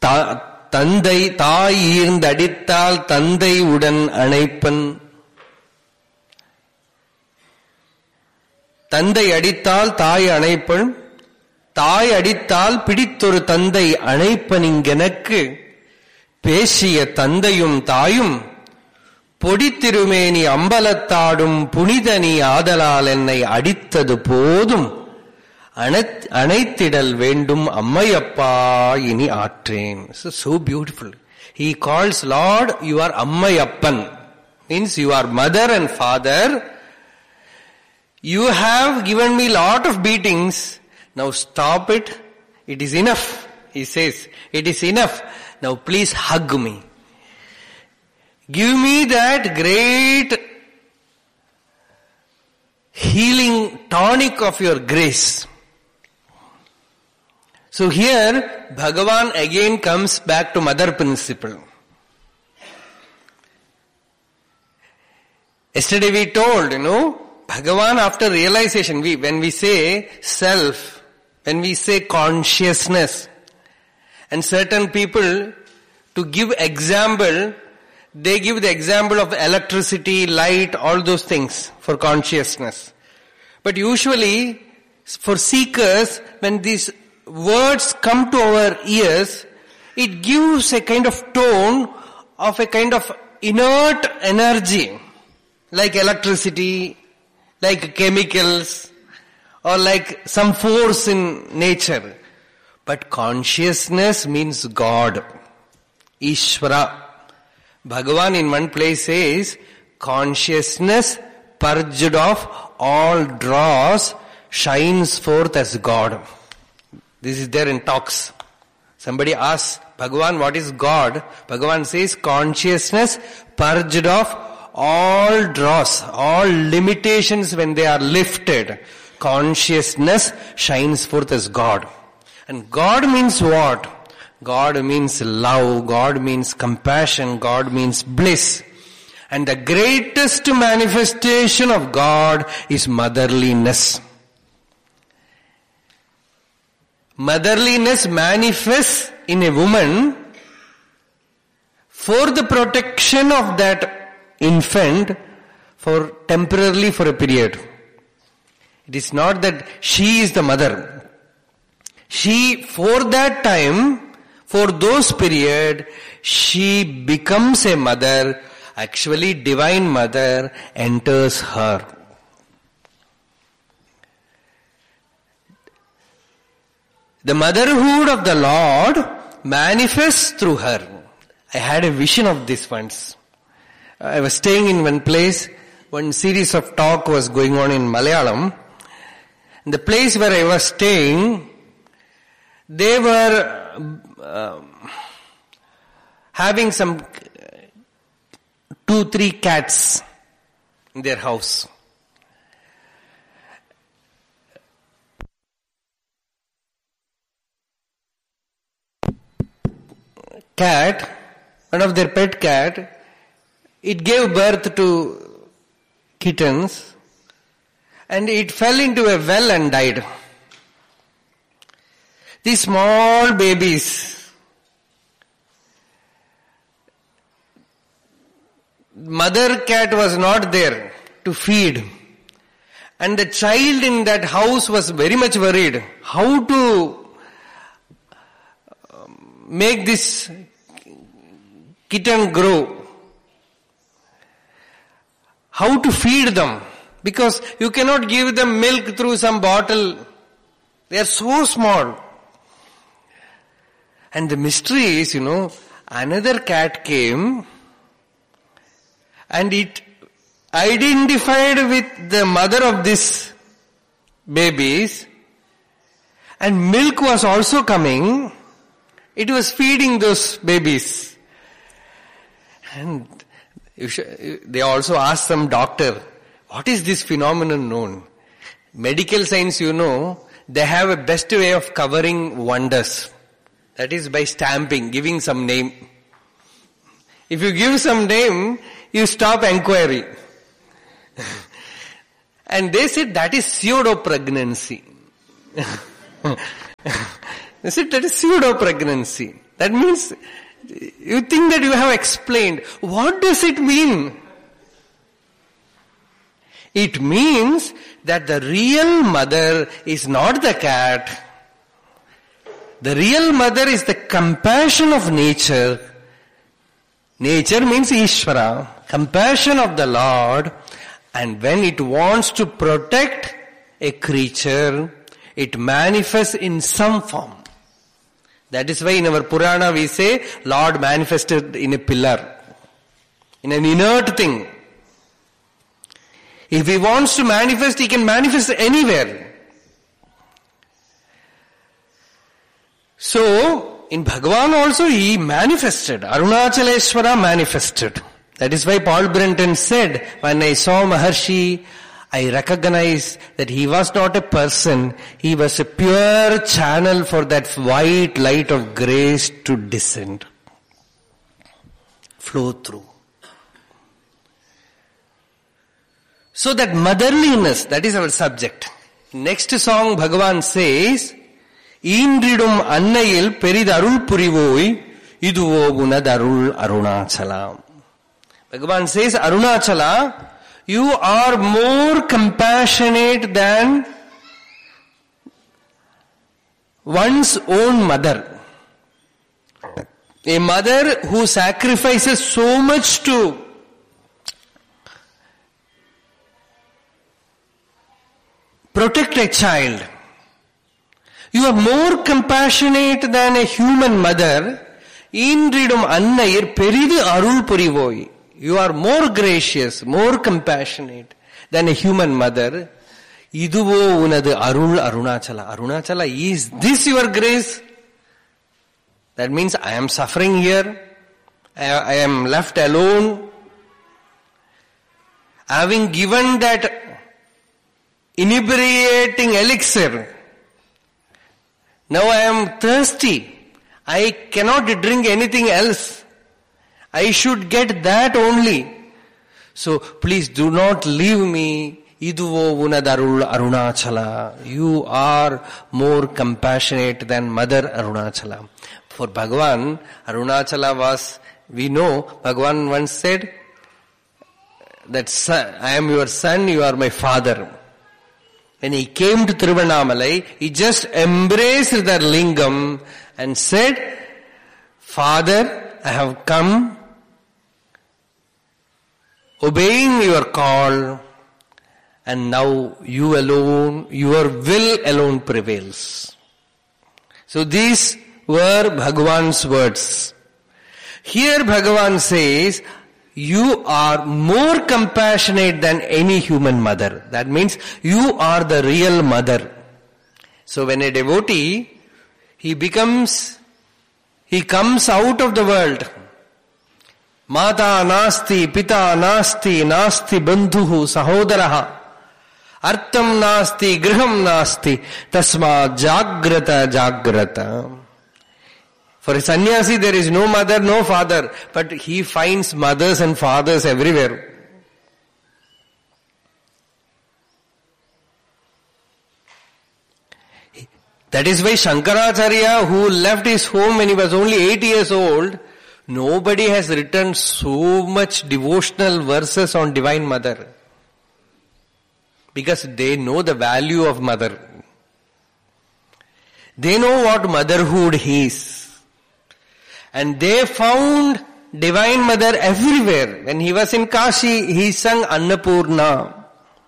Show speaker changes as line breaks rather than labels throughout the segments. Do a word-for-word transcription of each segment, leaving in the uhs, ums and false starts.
தந்தை தாய் ஈர்ந்து அடித்தால் தந்தை உடன் அணைப்பன். தந்தை அடித்தால் தாய் அணைப்பன், தாய் அடித்தால் பிடித்தொரு தந்தை அணைப்பன். இங்கெனக்கு பேசிய தந்தையும் தாயும் பொடித்திருமேனி அம்பலத்தாடும் புனிதனி ஆதலால் என்னை அடித்தது போதும் அணைத்திடல் வேண்டும் அம்மையப்பா இனி ஆற்றேன். So beautiful. He calls Lord, you are Ammayappan. Means you are mother and father. You have given me lot of beatings. Now stop it. It is enough. He says, it is enough. Now please hug me. Give me that great healing tonic of your grace. So here, Bhagavan again comes back to mother principle. Yesterday we told, you know, Bhagavan after realization, we, when we say self, when we say consciousness, and certain people, to give example, they give the example of electricity, light, all those things for consciousness. But usually, for seekers, when these words come to our ears, it gives a kind of tone of a kind of inert energy, like electricity, like chemicals, or like some force in nature. But consciousness means God, Ishvara. Bhagavan in one place says, consciousness purged of all dross shines forth as God. This is there in talks. Somebody asks Bhagavan, what is God? Bhagavan says, consciousness purged of all dross, all limitations when they are lifted. Consciousness shines forth as God. And God means what? God means love, God means compassion, God means bliss. And the greatest manifestation of God is motherliness. Motherliness manifests in a woman for the protection of that infant for temporarily for a period. It is not that she is the mother. She, for that time, for those period, she becomes a mother. Actually, divine mother enters her. The motherhood of the Lord manifests through her. I had a vision of this once. I was staying in one place. One series of talk was going on in Malayalam. In the place where I was staying, they were uh, having some two, three cats in their house. Cat, one of their pet cat, it gave birth to kittens and it fell into a well and died. These small babies, mother cat was not there to feed. And the child in that house was very much worried how to make this kitten grow. How to feed them. Because you cannot give them milk through some bottle. They are so small. And the mystery is, you know, another cat came and it identified with the mother of these babies and milk was also coming. It was feeding those babies. And they also asked some doctor, what is this phenomenon known? Medical science, you know, they have a best way of covering wonders. That is by stamping, giving some name. If you give some name, you stop inquiry. And they said that is pseudo-pregnancy. They said that is pseudo-pregnancy. That means, you think that you have explained. What does it mean? It means that the real mother is not the cat. The real mother is the compassion of nature. Nature means Ishvara, compassion of the Lord. And when it wants to protect a creature, it manifests in some form. That is why in our Purana we say, Lord manifested in a pillar, in an inert thing. If he wants to manifest, he can manifest anywhere. So, in Bhagavan also he manifested. Arunachaleshwara manifested. That is why Paul Brenton said, when I saw Maharshi, I recognized that he was not a person, he was a pure channel for that white light of grace to descend, flow through. So that motherliness, that is our subject. Next song Bhagavan says, Indridum annayil peridarul purivoi, iduvo unadarul Arunachala. Bhagavan says, Arunachala, you are more compassionate than one's own mother. A mother who sacrifices so much to protect a child. You are more compassionate than a human mother. Indridum annayir peridu arul purivoi. You are more gracious, more compassionate than a human mother. Iduvo unadu arul Arunachala. Arunachala, is this your grace? That means I am suffering here. I, I am left alone. Having given that inebriating elixir, now I am thirsty. I cannot drink anything else. I should get that only. So please do not leave me. Iduvo unadarul Arunachala. You are more compassionate than Mother Arunachala. For Bhagavan, Arunachala was, we know, Bhagavan once said that son, I am your son, you are my father. When he came to Tiruvannamalai, he just embraced the lingam and said, Father, I have come obeying your call, and now you alone, your will alone prevails. So these were Bhagavan's words. Here Bhagavan says, you are more compassionate than any human mother. That means you are the real mother. So when a devotee, he becomes, he comes out of the world. Mata nasti, pita nasti, nasti bandhuhu sahodaraha. Artam nasti, griham nasti, tasma jagrata jagrata. For a sannyasi there is no mother, no father, but he finds mothers and fathers everywhere. That is why Shankaracharya, who left his home when he was only eight years old, nobody has written so much devotional verses on Divine Mother. Because they know the value of mother. They know what motherhood is. And they found Divine Mother everywhere. When he was in Kashi, he sang Annapurna.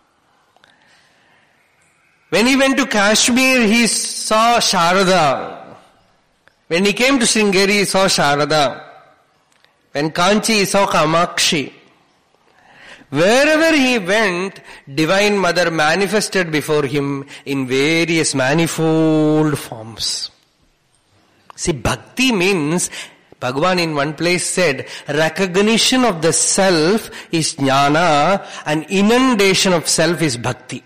When he went to Kashmir, he saw Sharada. When he came to Sringeri, he saw Sharada. When Kanchi, he saw Kamakshi. Wherever he went, Divine Mother manifested before him in various manifold forms. See, bhakti means, Bhagavan in one place said, recognition of the self is jnana and inundation of self is bhakti.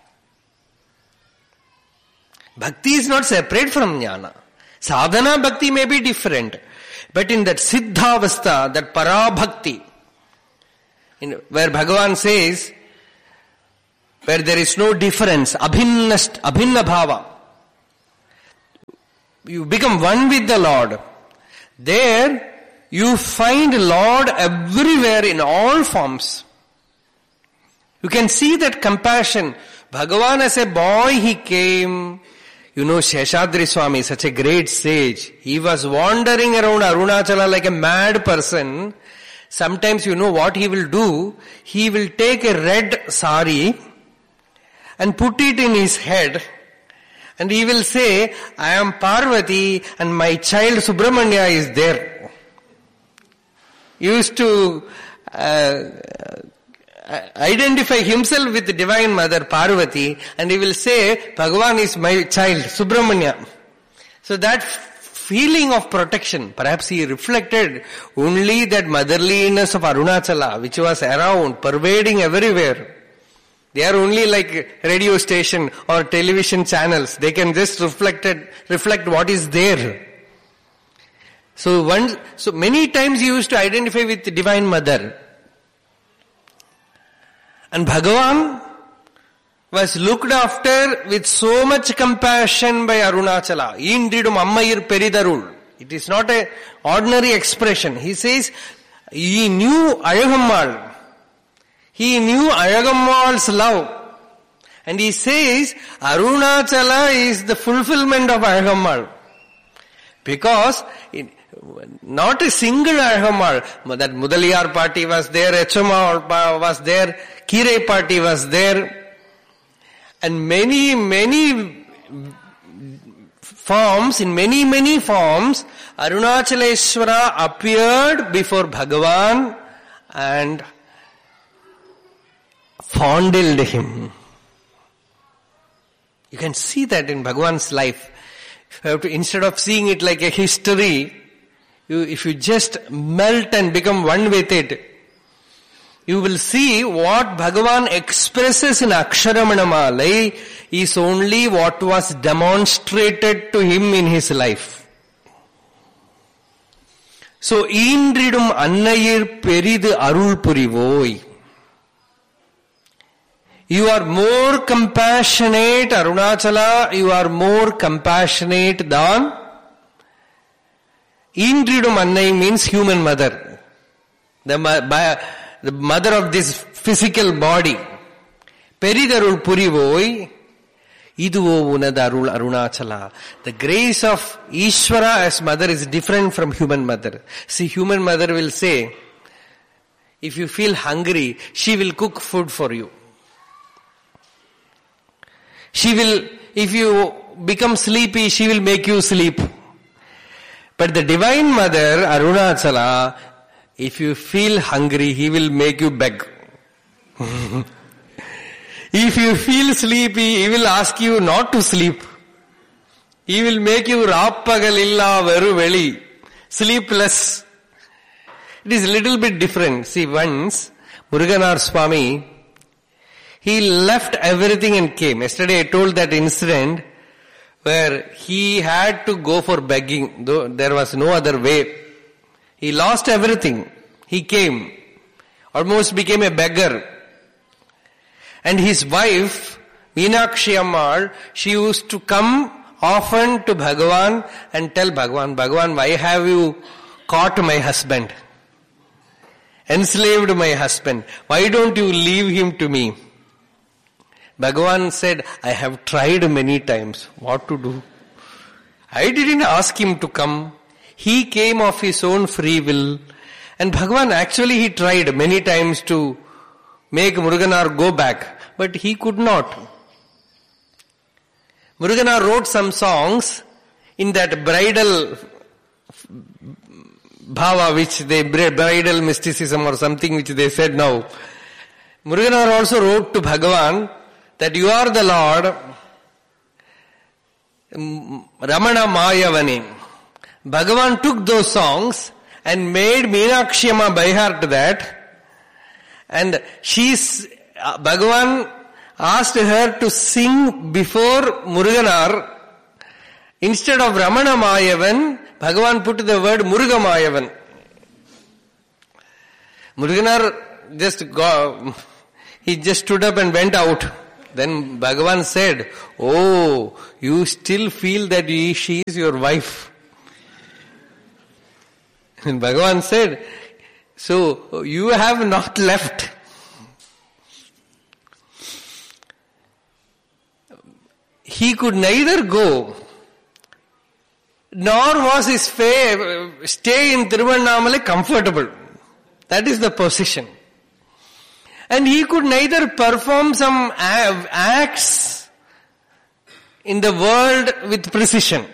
Bhakti is not separate from jnana. Sadhana bhakti may be different. But in that siddhavastha, that parabhakti, in, where Bhagavan says, where there is no difference, abhinna, abhinna bhava, you become one with the Lord. There you find Lord everywhere in all forms. You can see that compassion. Bhagavan as a boy he came. You know Seshadri Swami, such a great sage. He was wandering around Arunachala like a mad person. Sometimes you know what he will do? He will take a red sari and put it in his head. And he will say, I am Parvati and my child Subramanya is there. He used to uh, identify himself with the Divine Mother Parvati, and he will say, Bhagavan is my child, Subramanya. So that feeling of protection, perhaps he reflected only that motherliness of Arunachala, which was around, pervading everywhere. They are only like radio station or television channels. They can just reflect it, reflect what is there. So once, so many times he used to identify with the Divine Mother. And Bhagavan was looked after with so much compassion by Arunachala. Indridum ammayir peridarul. It is not an ordinary expression. He says, he knew Ayagammal. He knew Ayagammal's love. And he says, Arunachala is the fulfillment of Ayagammal. Because it, not a single Ayagammal. That Mudaliyar party was there, Echama was there, Kirai party was there, and many, many forms, in many, many forms, Arunachaleshwara appeared before Bhagavan and fondled him. You can see that in Bhagavan's life. You have to, instead of seeing it like a history, you, if you just melt and become one with it, you will see what Bhagavan expresses in Aksharamanamala is only what was demonstrated to him in his life. So, Indridum Annayir Peridu Arul Purivoi. You are more compassionate, Arunachala, you are more compassionate than Indridum Annai means human mother. The by The mother of this physical body. Peridarul Purivoi, Iduvo Unadarul Arunachala. The grace of Ishvara as mother is different from human mother. See, human mother will say, if you feel hungry, she will cook food for you. She will, if you become sleepy, she will make you sleep. But the Divine Mother, Arunachala, if you feel hungry, he will make you beg. If you feel sleepy, he will ask you not to sleep. He will make you rappagalilla veru veli, sleepless. It is a little bit different. See, once, Muruganar Swami, he left everything and came. Yesterday I told that incident where he had to go for begging, though there was no other way. He lost everything. He came. Almost became a beggar. And his wife, Meenakshi Ammal, she used to come often to Bhagavan and tell Bhagavan, Bhagavan, why have you caught my husband? Enslaved my husband. Why don't you leave him to me? Bhagavan said, I have tried many times. What to do? I didn't ask him to come. He came of his own free will. And Bhagavan actually he tried many times to make Muruganar go back. But he could not. Muruganar wrote some songs in that bridal bhava which they, bridal mysticism or something which they said now. Muruganar also wrote to Bhagavan that you are the Lord, Ramana Mayavani. Bhagavan took those songs and made Meenakshi Amma by heart that, and she's, Bhagavan asked her to sing before Muruganar. Instead of Ramana Mayavan, Bhagavan put the word Muruga Mayavan. Muruganar just got, he just stood up and went out. Then Bhagavan said, oh, you still feel that she is your wife. And Bhagavan said, so you have not left. He could neither go, nor was his stay in Tiruvannamalai comfortable. That is the position. And he could neither perform some acts in the world with precision.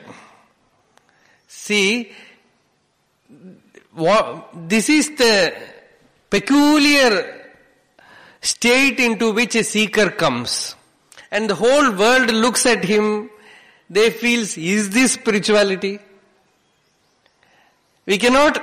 See, this is the peculiar state into which a seeker comes. And the whole world looks at him, they feel, is this spirituality? We cannot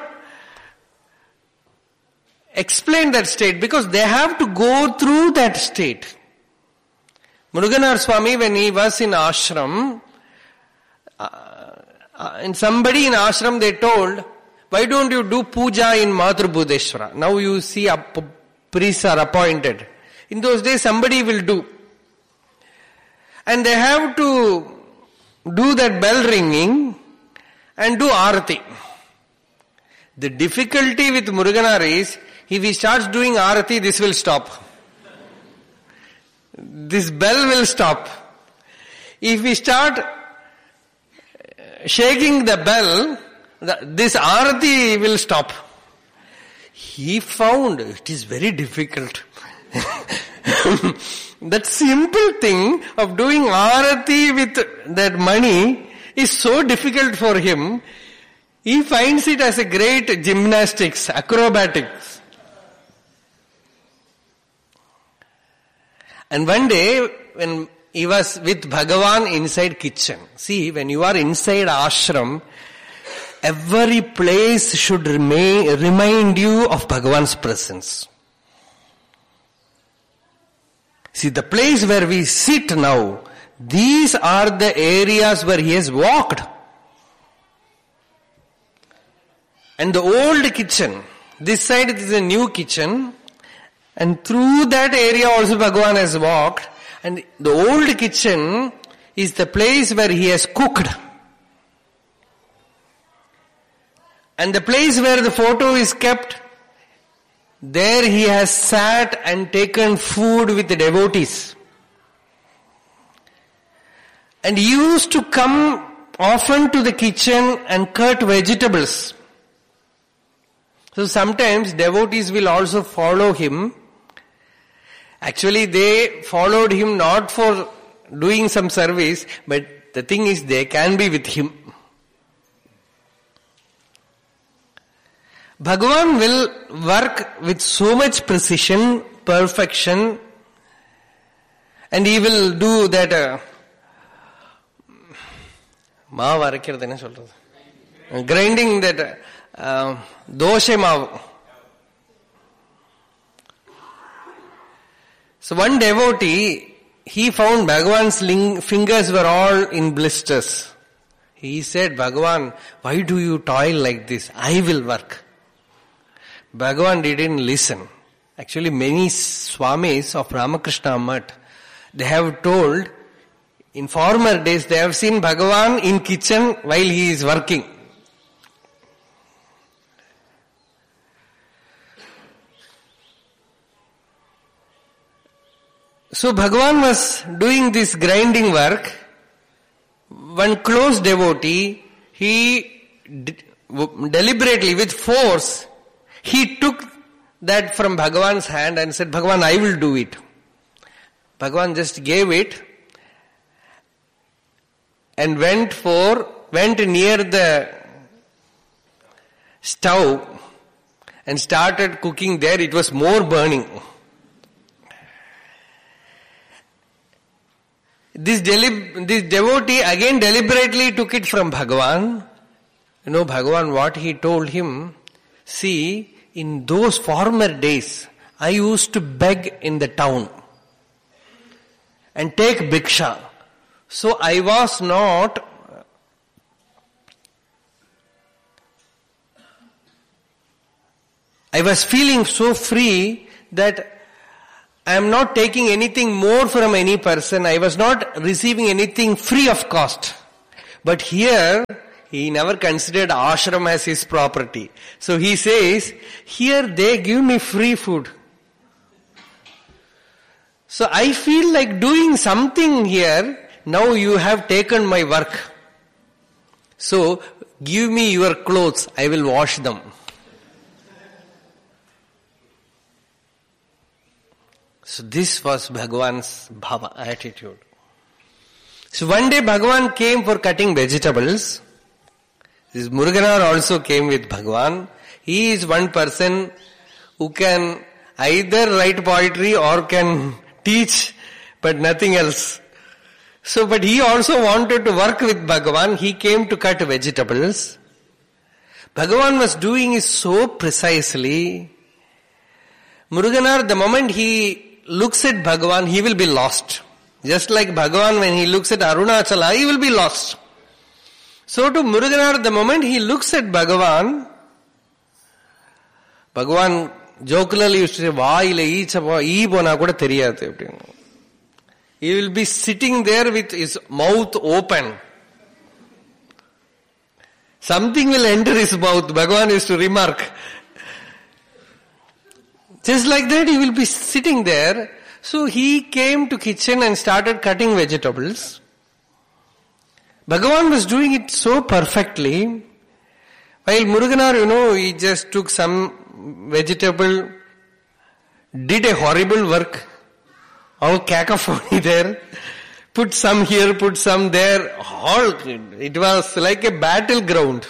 explain that state because they have to go through that state. Muruganar Swami, when he was in ashram, uh, uh, and somebody in ashram they told, why don't you do puja in Madhurabudeshwara? Now you see a priests are appointed. In those days somebody will do. And they have to do that bell ringing and do arati. The difficulty with Muruganar is, if he starts doing arati, this will stop. This bell will stop. If we start shaking the bell, this arati will stop. He found it is very difficult. That simple thing of doing arati with that money is so difficult for him. He finds it as a great gymnastics, acrobatics. And one day when he was with Bhagavan inside kitchen. See, when you are inside ashram, every place should remain, remind you of Bhagavan's presence. See, the place where we sit now, these are the areas where he has walked. And the old kitchen, this side is a new kitchen, and through that area also Bhagavan has walked, and the old kitchen is the place where he has cooked. And the place where the photo is kept, there he has sat and taken food with the devotees. And he used to come often to the kitchen and cut vegetables. So sometimes devotees will also follow him. Actually they followed him not for doing some service, but the thing is they can be with him. Bhagavan will work with so much precision, perfection, and he will do that uh, grinding that uh, dosha maavu. So one devotee, he found Bhagavan's ling- fingers were all in blisters. He said, Bhagavan, why do you toil like this? I will work. Bhagavan didn't listen. Actually, many Swamis of Ramakrishna Math, they have told, in former days they have seen Bhagavan in kitchen while he is working. So Bhagavan was doing this grinding work. One close devotee, he d- deliberately with force, he took that from Bhagavan's hand and said, Bhagavan, I will do it. Bhagavan just gave it and went for, went near the stove and started cooking there. It was more burning. This, delib- this devotee again deliberately took it from Bhagavan. You know, Bhagavan, what he told him, see, in those former days, I used to beg in the town and take bhiksha. So I was not I was feeling so free that I am not taking anything more from any person. I was not receiving anything free of cost. But here, He never considered ashram as his property. So he says, here they give me free food. So I feel like doing something here. Now you have taken my work. So give me your clothes. I will wash them. So this was Bhagavan's bhava, attitude. So one day Bhagavan came for cutting vegetables. This Muruganar also came with Bhagavan. He is one person who can either write poetry or can teach, but nothing else. So, but he also wanted to work with Bhagavan. He came to cut vegetables. Bhagavan was doing it so precisely. Muruganar, the moment he looks at Bhagavan, he will be lost. Just like Bhagavan, when he looks at Arunachala, he will be lost. So to Muruganar, the moment he looks at Bhagavan, Bhagavan jocularly used to say, vaayila ee chapa ee pona kuda theriyadhu. He will be sitting there with his mouth open. Something will enter his mouth. Bhagavan used to remark. Just like that, he will be sitting there. So he came to kitchen and started cutting vegetables. Bhagavan was doing it so perfectly. While Muruganar, you know, he just took some vegetable, did a horrible work, all cacophony there, put some here, put some there, all, it was like a battleground.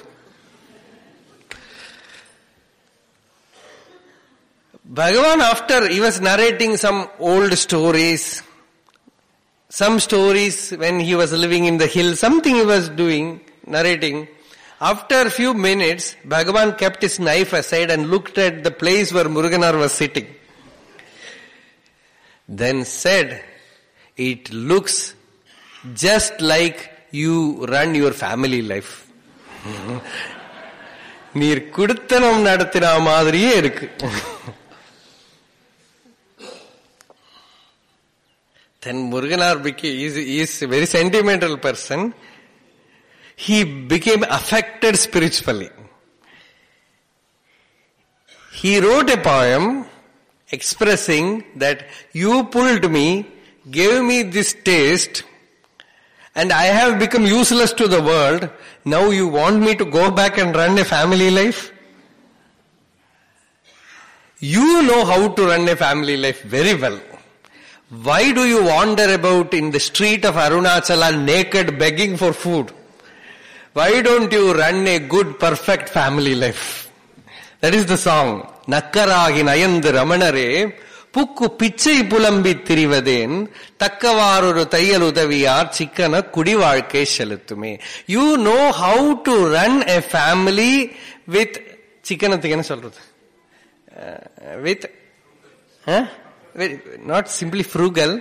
Bhagavan, after he was narrating some old stories, some stories when he was living in the hill, something he was doing, narrating. After a few minutes, Bhagavan kept his knife aside and looked at the place where Muruganar was sitting. Then said, it looks just like you run your family life. நீர் குடுத்தனம் நடத்தின மாதிரியே இருக்கு. Then Muruganar became, he is, he is a very sentimental person. He became affected spiritually. He wrote a poem expressing that you pulled me, gave me this taste, and I have become useless to the world. Now you want me to go back and run a family life? You know how to run a family life very well. Why do you wander about in the street of Arunachala naked begging for food? Why don't you run a good, perfect family life? That is the song. Nakkaragi nayandu ramanare pukku pichai pulambi thirivadhen takkavaroru tayyal udaviyar chikkana kudi vaalkai seluttume. You know how to run a family with chikkanathukku enna solradhu? With huh? Not simply frugal,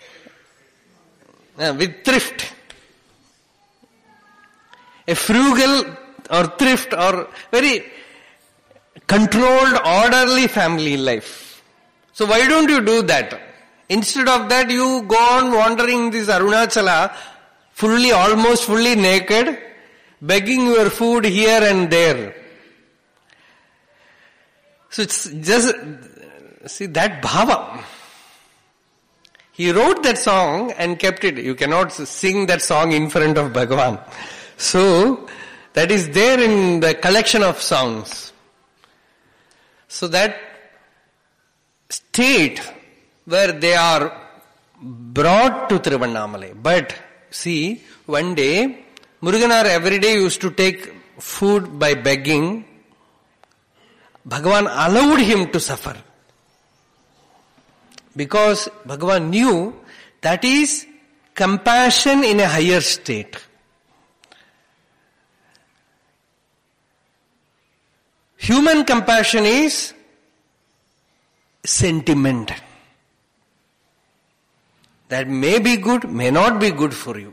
uh, with thrift. A frugal or thrift or very controlled, orderly family life. So why don't you do that? Instead of that, you go on wandering this Arunachala, fully, almost fully naked, begging your food here and there. So it's just, see that bhava. He wrote that song and kept it. You cannot sing that song in front of Bhagavan. So, that is there in the collection of songs. So that state where they are brought to Tiruvannamalai. But, see, one day, Muruganar every day used to take food by begging. Bhagavan allowed him to suffer. Because Bhagavan knew that is compassion in a higher state. Human compassion is sentiment. That may be good, may not be good for you.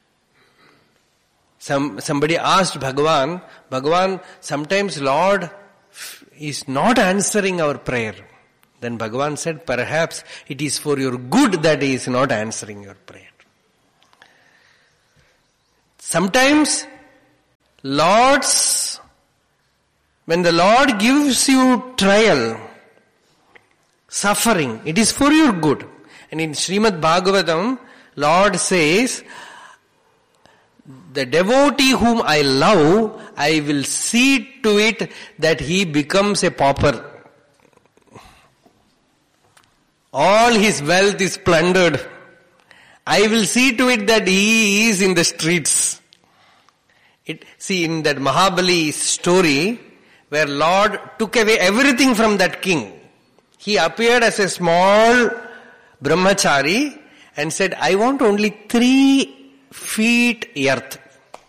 Some, somebody asked Bhagavan, Bhagavan, sometimes Lord is not answering our prayer. Then Bhagavan said, perhaps it is for your good that he is not answering your prayer. Sometimes Lord's, when the Lord gives you trial, suffering, it is for your good. And in Srimad Bhagavatam, Lord says, the devotee whom I love, I will see to it that he becomes a pauper. All his wealth is plundered. I will see to it that he is in the streets. It, see, in that Mahabali story, where Lord took away everything from that king, he appeared as a small brahmachari and said, I want only three feet earth.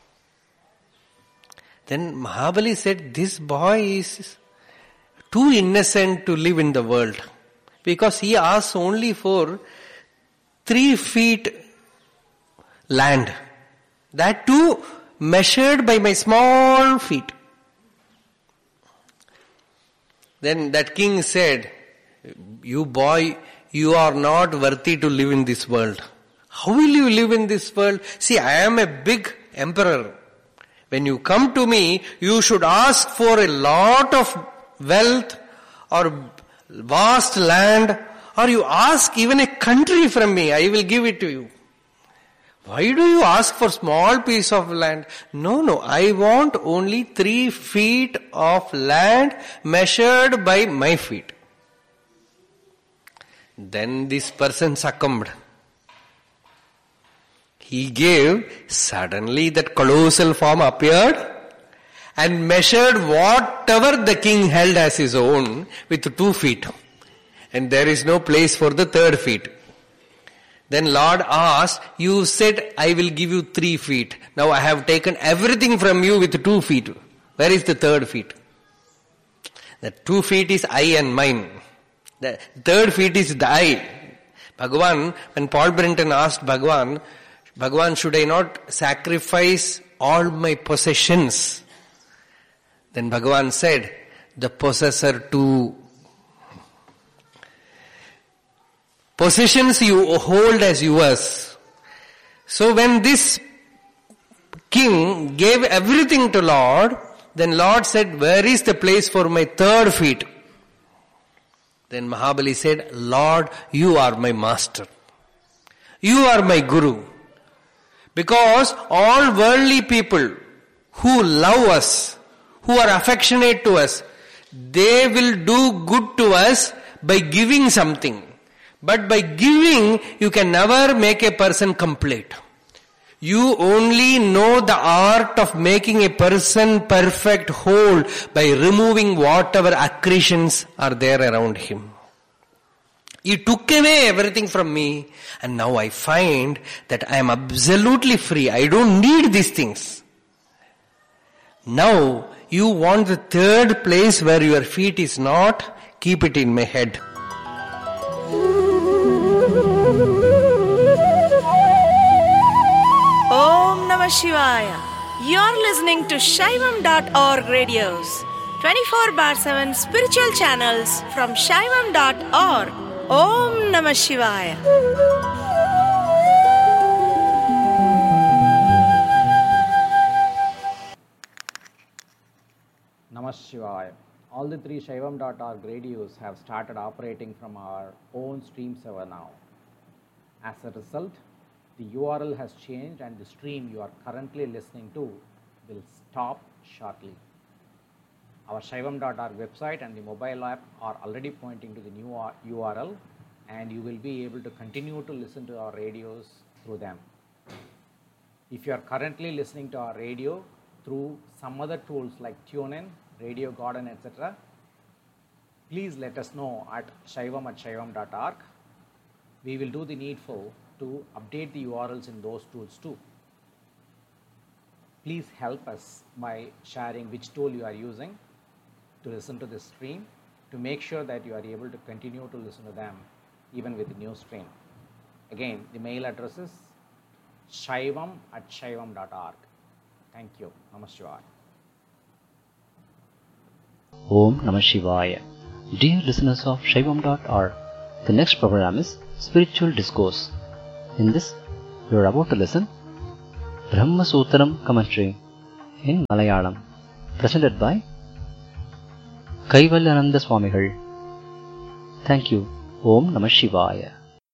Then Mahabali said, this boy is too innocent to live in the world, because he asks only for three feet land. That too measured by my small feet. Then that king said, you boy, you are not worthy to live in this world. How will you live in this world? See, I am a big emperor. When you come to me, you should ask for a lot of wealth or vast land, or you ask even a country from me, I will give it to you. Why do you ask for small piece of land? No, no, I want only three feet of land measured by my feet. Then this person succumbed. He gave, suddenly that colossal form appeared and measured whatever the king held as his own with two feet. And there is no place for the third feet. Then Lord asked, you said I will give you three feet. Now I have taken everything from you with two feet. Where is the third feet? The two feet is I and mine. The third feet is the I. Bhagavan, when Paul Brenton asked Bhagavan, Bhagavan, should I not sacrifice all my possessions? Then Bhagavan said, the possessor too. Possessions you hold as yours. So when this king gave everything to Lord, then Lord said, where is the place for my third feet? Then Mahabali said, Lord, you are my master. You are my guru. Because all worldly people who love us, who are affectionate to us, they will do good to us by giving something. But by giving, you can never make a person complete. You only know the art of making a person perfect, whole, by removing whatever accretions are there around him. You took away everything from me, and now I find that I am absolutely free. I don't need these things. Now, you want the third place where your feet is not, keep it in my head.
Om Namah Shivaya. You're listening to Shaivam dot org radios, twenty-four bar seven spiritual channels from Shaivam dot org. Om Namah Shivaya.
Namah Shivaya. All the three Shaivam dot org radios have started operating from our own stream server now. As a result, the U R L has changed and the stream you are currently listening to will stop shortly. Our Shaivam dot org website and the mobile app are already pointing to the new U R L, and you will be able to continue to listen to our radios through them. If you are currently listening to our radio through some other tools like TuneIn, Radio Garden, et cetera, please let us know at shaivam at shaivam dot org. We will do the needful to update the U R Ls in those tools too. Please help us by sharing which tool you are using to listen to this stream, to make sure that you are able to continue to listen to them even with the new stream. Again, the mail address is shaivam at shaivam dot org. Thank you. Namah Shivaya.
Om Namah Shivaya. Dear listeners of Shaivam dot org, the next program is Spiritual Discourse. In this, you are about to listen Brahma Sutram commentary in Malayalam, presented by Kaivalyananda Swamigal. Thank you. Om Namah Shivaya.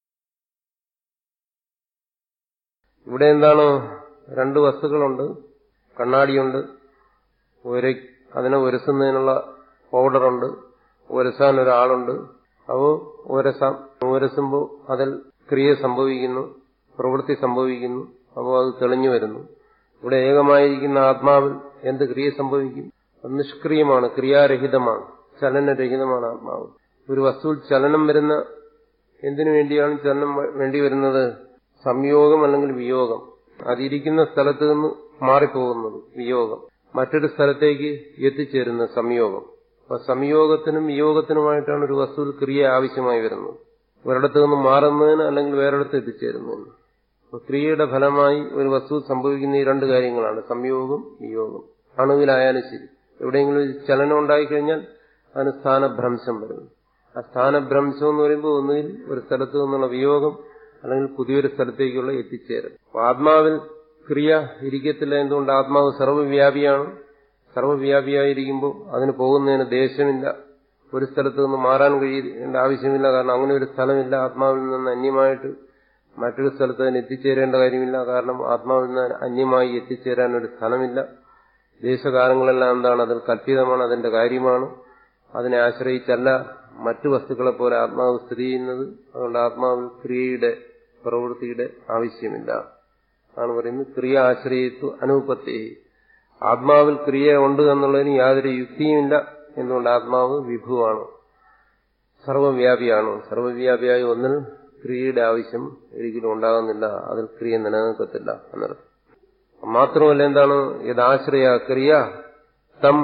ഇവിടെ എന്താണ്, രണ്ട് വസ്തുക്കളുണ്ട്. കണ്ണാടിയുണ്ട്, ഒരു അതിനെ ഉരസുന്നതിനുള്ള പൗഡറുണ്ട്, ഉരസാൻ ഒരാളുണ്ട്. അപ്പോൾ ഉരസാം, ഉരസുമ്പോൾ അതിൽ ക്രിയ സംഭവിക്കുന്നു, പ്രവൃത്തി സംഭവിക്കുന്നു. അപ്പോൾ അത് തെളിഞ്ഞു വരുന്നു. ഇവിടെ ഏകമായിരിക്കുന്ന ആത്മാവിൽ എന്ത് ക്രിയ സംഭവിക്കും? അത് നിഷ്ക്രിയമാണ്, ക്രിയാരഹിതമാണ്, ചലനരഹിതമാണ് ആത്മാവ്. ഒരു വസ്തുവിൽ ചലനം വരുന്ന എന്തിനു വേണ്ടിയാണ് ചലനം വേണ്ടി വരുന്നത്? സംയോഗം അല്ലെങ്കിൽ വിയോഗം. അതിരിക്കുന്ന സ്ഥലത്ത് നിന്ന് മാറിപ്പോകുന്നത് വിയോഗം, മറ്റൊരു സ്ഥലത്തേക്ക് എത്തിച്ചേരുന്ന സംയോഗം. അപ്പൊ സംയോഗത്തിനും വിയോഗത്തിനുമായിട്ടാണ് ഒരു വസ്തുവിൽ ക്രിയ ആവശ്യമായി വരുന്നത്, ഒരിടത്ത് നിന്ന് മാറുന്നതിന് അല്ലെങ്കിൽ വേറൊരിടത്ത് എത്തിച്ചേരുന്നതിന്. അപ്പൊ ക്രിയയുടെ ഫലമായി ഒരു വസ്തു സംഭവിക്കുന്ന ഈ രണ്ട് കാര്യങ്ങളാണ്, സംയോഗം വിയോഗം. അണുവിലായാലും ശരി, എവിടെയെങ്കിലും ഒരു ചലനം ഉണ്ടായിക്കഴിഞ്ഞാൽ അതിന് സ്ഥാനഭ്രംശം വരുന്നു. ആ സ്ഥാനഭ്രംശം എന്ന് പറയുമ്പോൾ ഒന്നുകിൽ ഒരു സ്ഥലത്ത് നിന്നുള്ള വിയോഗം അല്ലെങ്കിൽ പുതിയൊരു സ്ഥലത്തേക്കുള്ള എത്തിച്ചേരൽ. ആത്മാവിൽ ക്രിയ ഇരിക്കത്തില്ല. എന്തുകൊണ്ട്? ആത്മാവ് സർവ്വവ്യാപിയാണ്. സർവ്വവ്യാപിയായിരിക്കുമ്പോൾ അതിന് പോകുന്നതിന് ദേശമില്ല, ഒരു സ്ഥലത്ത് നിന്ന് മാറാൻ കഴിയേണ്ട ആവശ്യമില്ല. കാരണം അങ്ങനെ ഒരു സ്ഥലമില്ല. ആത്മാവിൽ നിന്ന് അന്യമായിട്ട് മറ്റൊരു സ്ഥലത്ത് അതിന് എത്തിച്ചേരേണ്ട കാര്യമില്ല. കാരണം ആത്മാവിൽ നിന്ന് അന്യമായി എത്തിച്ചേരാൻ ഒരു സ്ഥലമില്ല. ദേശകാലങ്ങളെല്ലാം എന്താണ്? അതിൽ കല്പിതമാണ്, അതിന്റെ കാര്യമാണ്. അതിനെ ആശ്രയിച്ചല്ല മറ്റു വസ്തുക്കളെ പോലെ ആത്മാവ് സ്ഥിതി ചെയ്യുന്നത്. അതുകൊണ്ട് ആത്മാവിൽ ക്രിയയുടെ പ്രവൃത്തിയുടെ ആവശ്യമില്ല ആണ് പറയുന്നത്. ക്രിയ ആശ്രയിത്തു അനുപത്തി. ആത്മാവിൽ ക്രിയ ഉണ്ട് എന്നുള്ളതിന് യാതൊരു യുക്തിയുമില്ല. എന്തുകൊണ്ട്? ആത്മാവ് വിഭുവാണ്, സർവ്വവ്യാപിയാണ്. സർവ്വവ്യാപിയായി ഒന്നിൽ ക്രിയയുടെ ആവശ്യം ഒരിക്കലും ഉണ്ടാകുന്നില്ല, അതിൽ ക്രിയ നിലനിൽക്കത്തില്ല എന്നർത്ഥം. മാത്രമല്ല എന്താണ്? യഥാശ്രയ ക്രിയ തം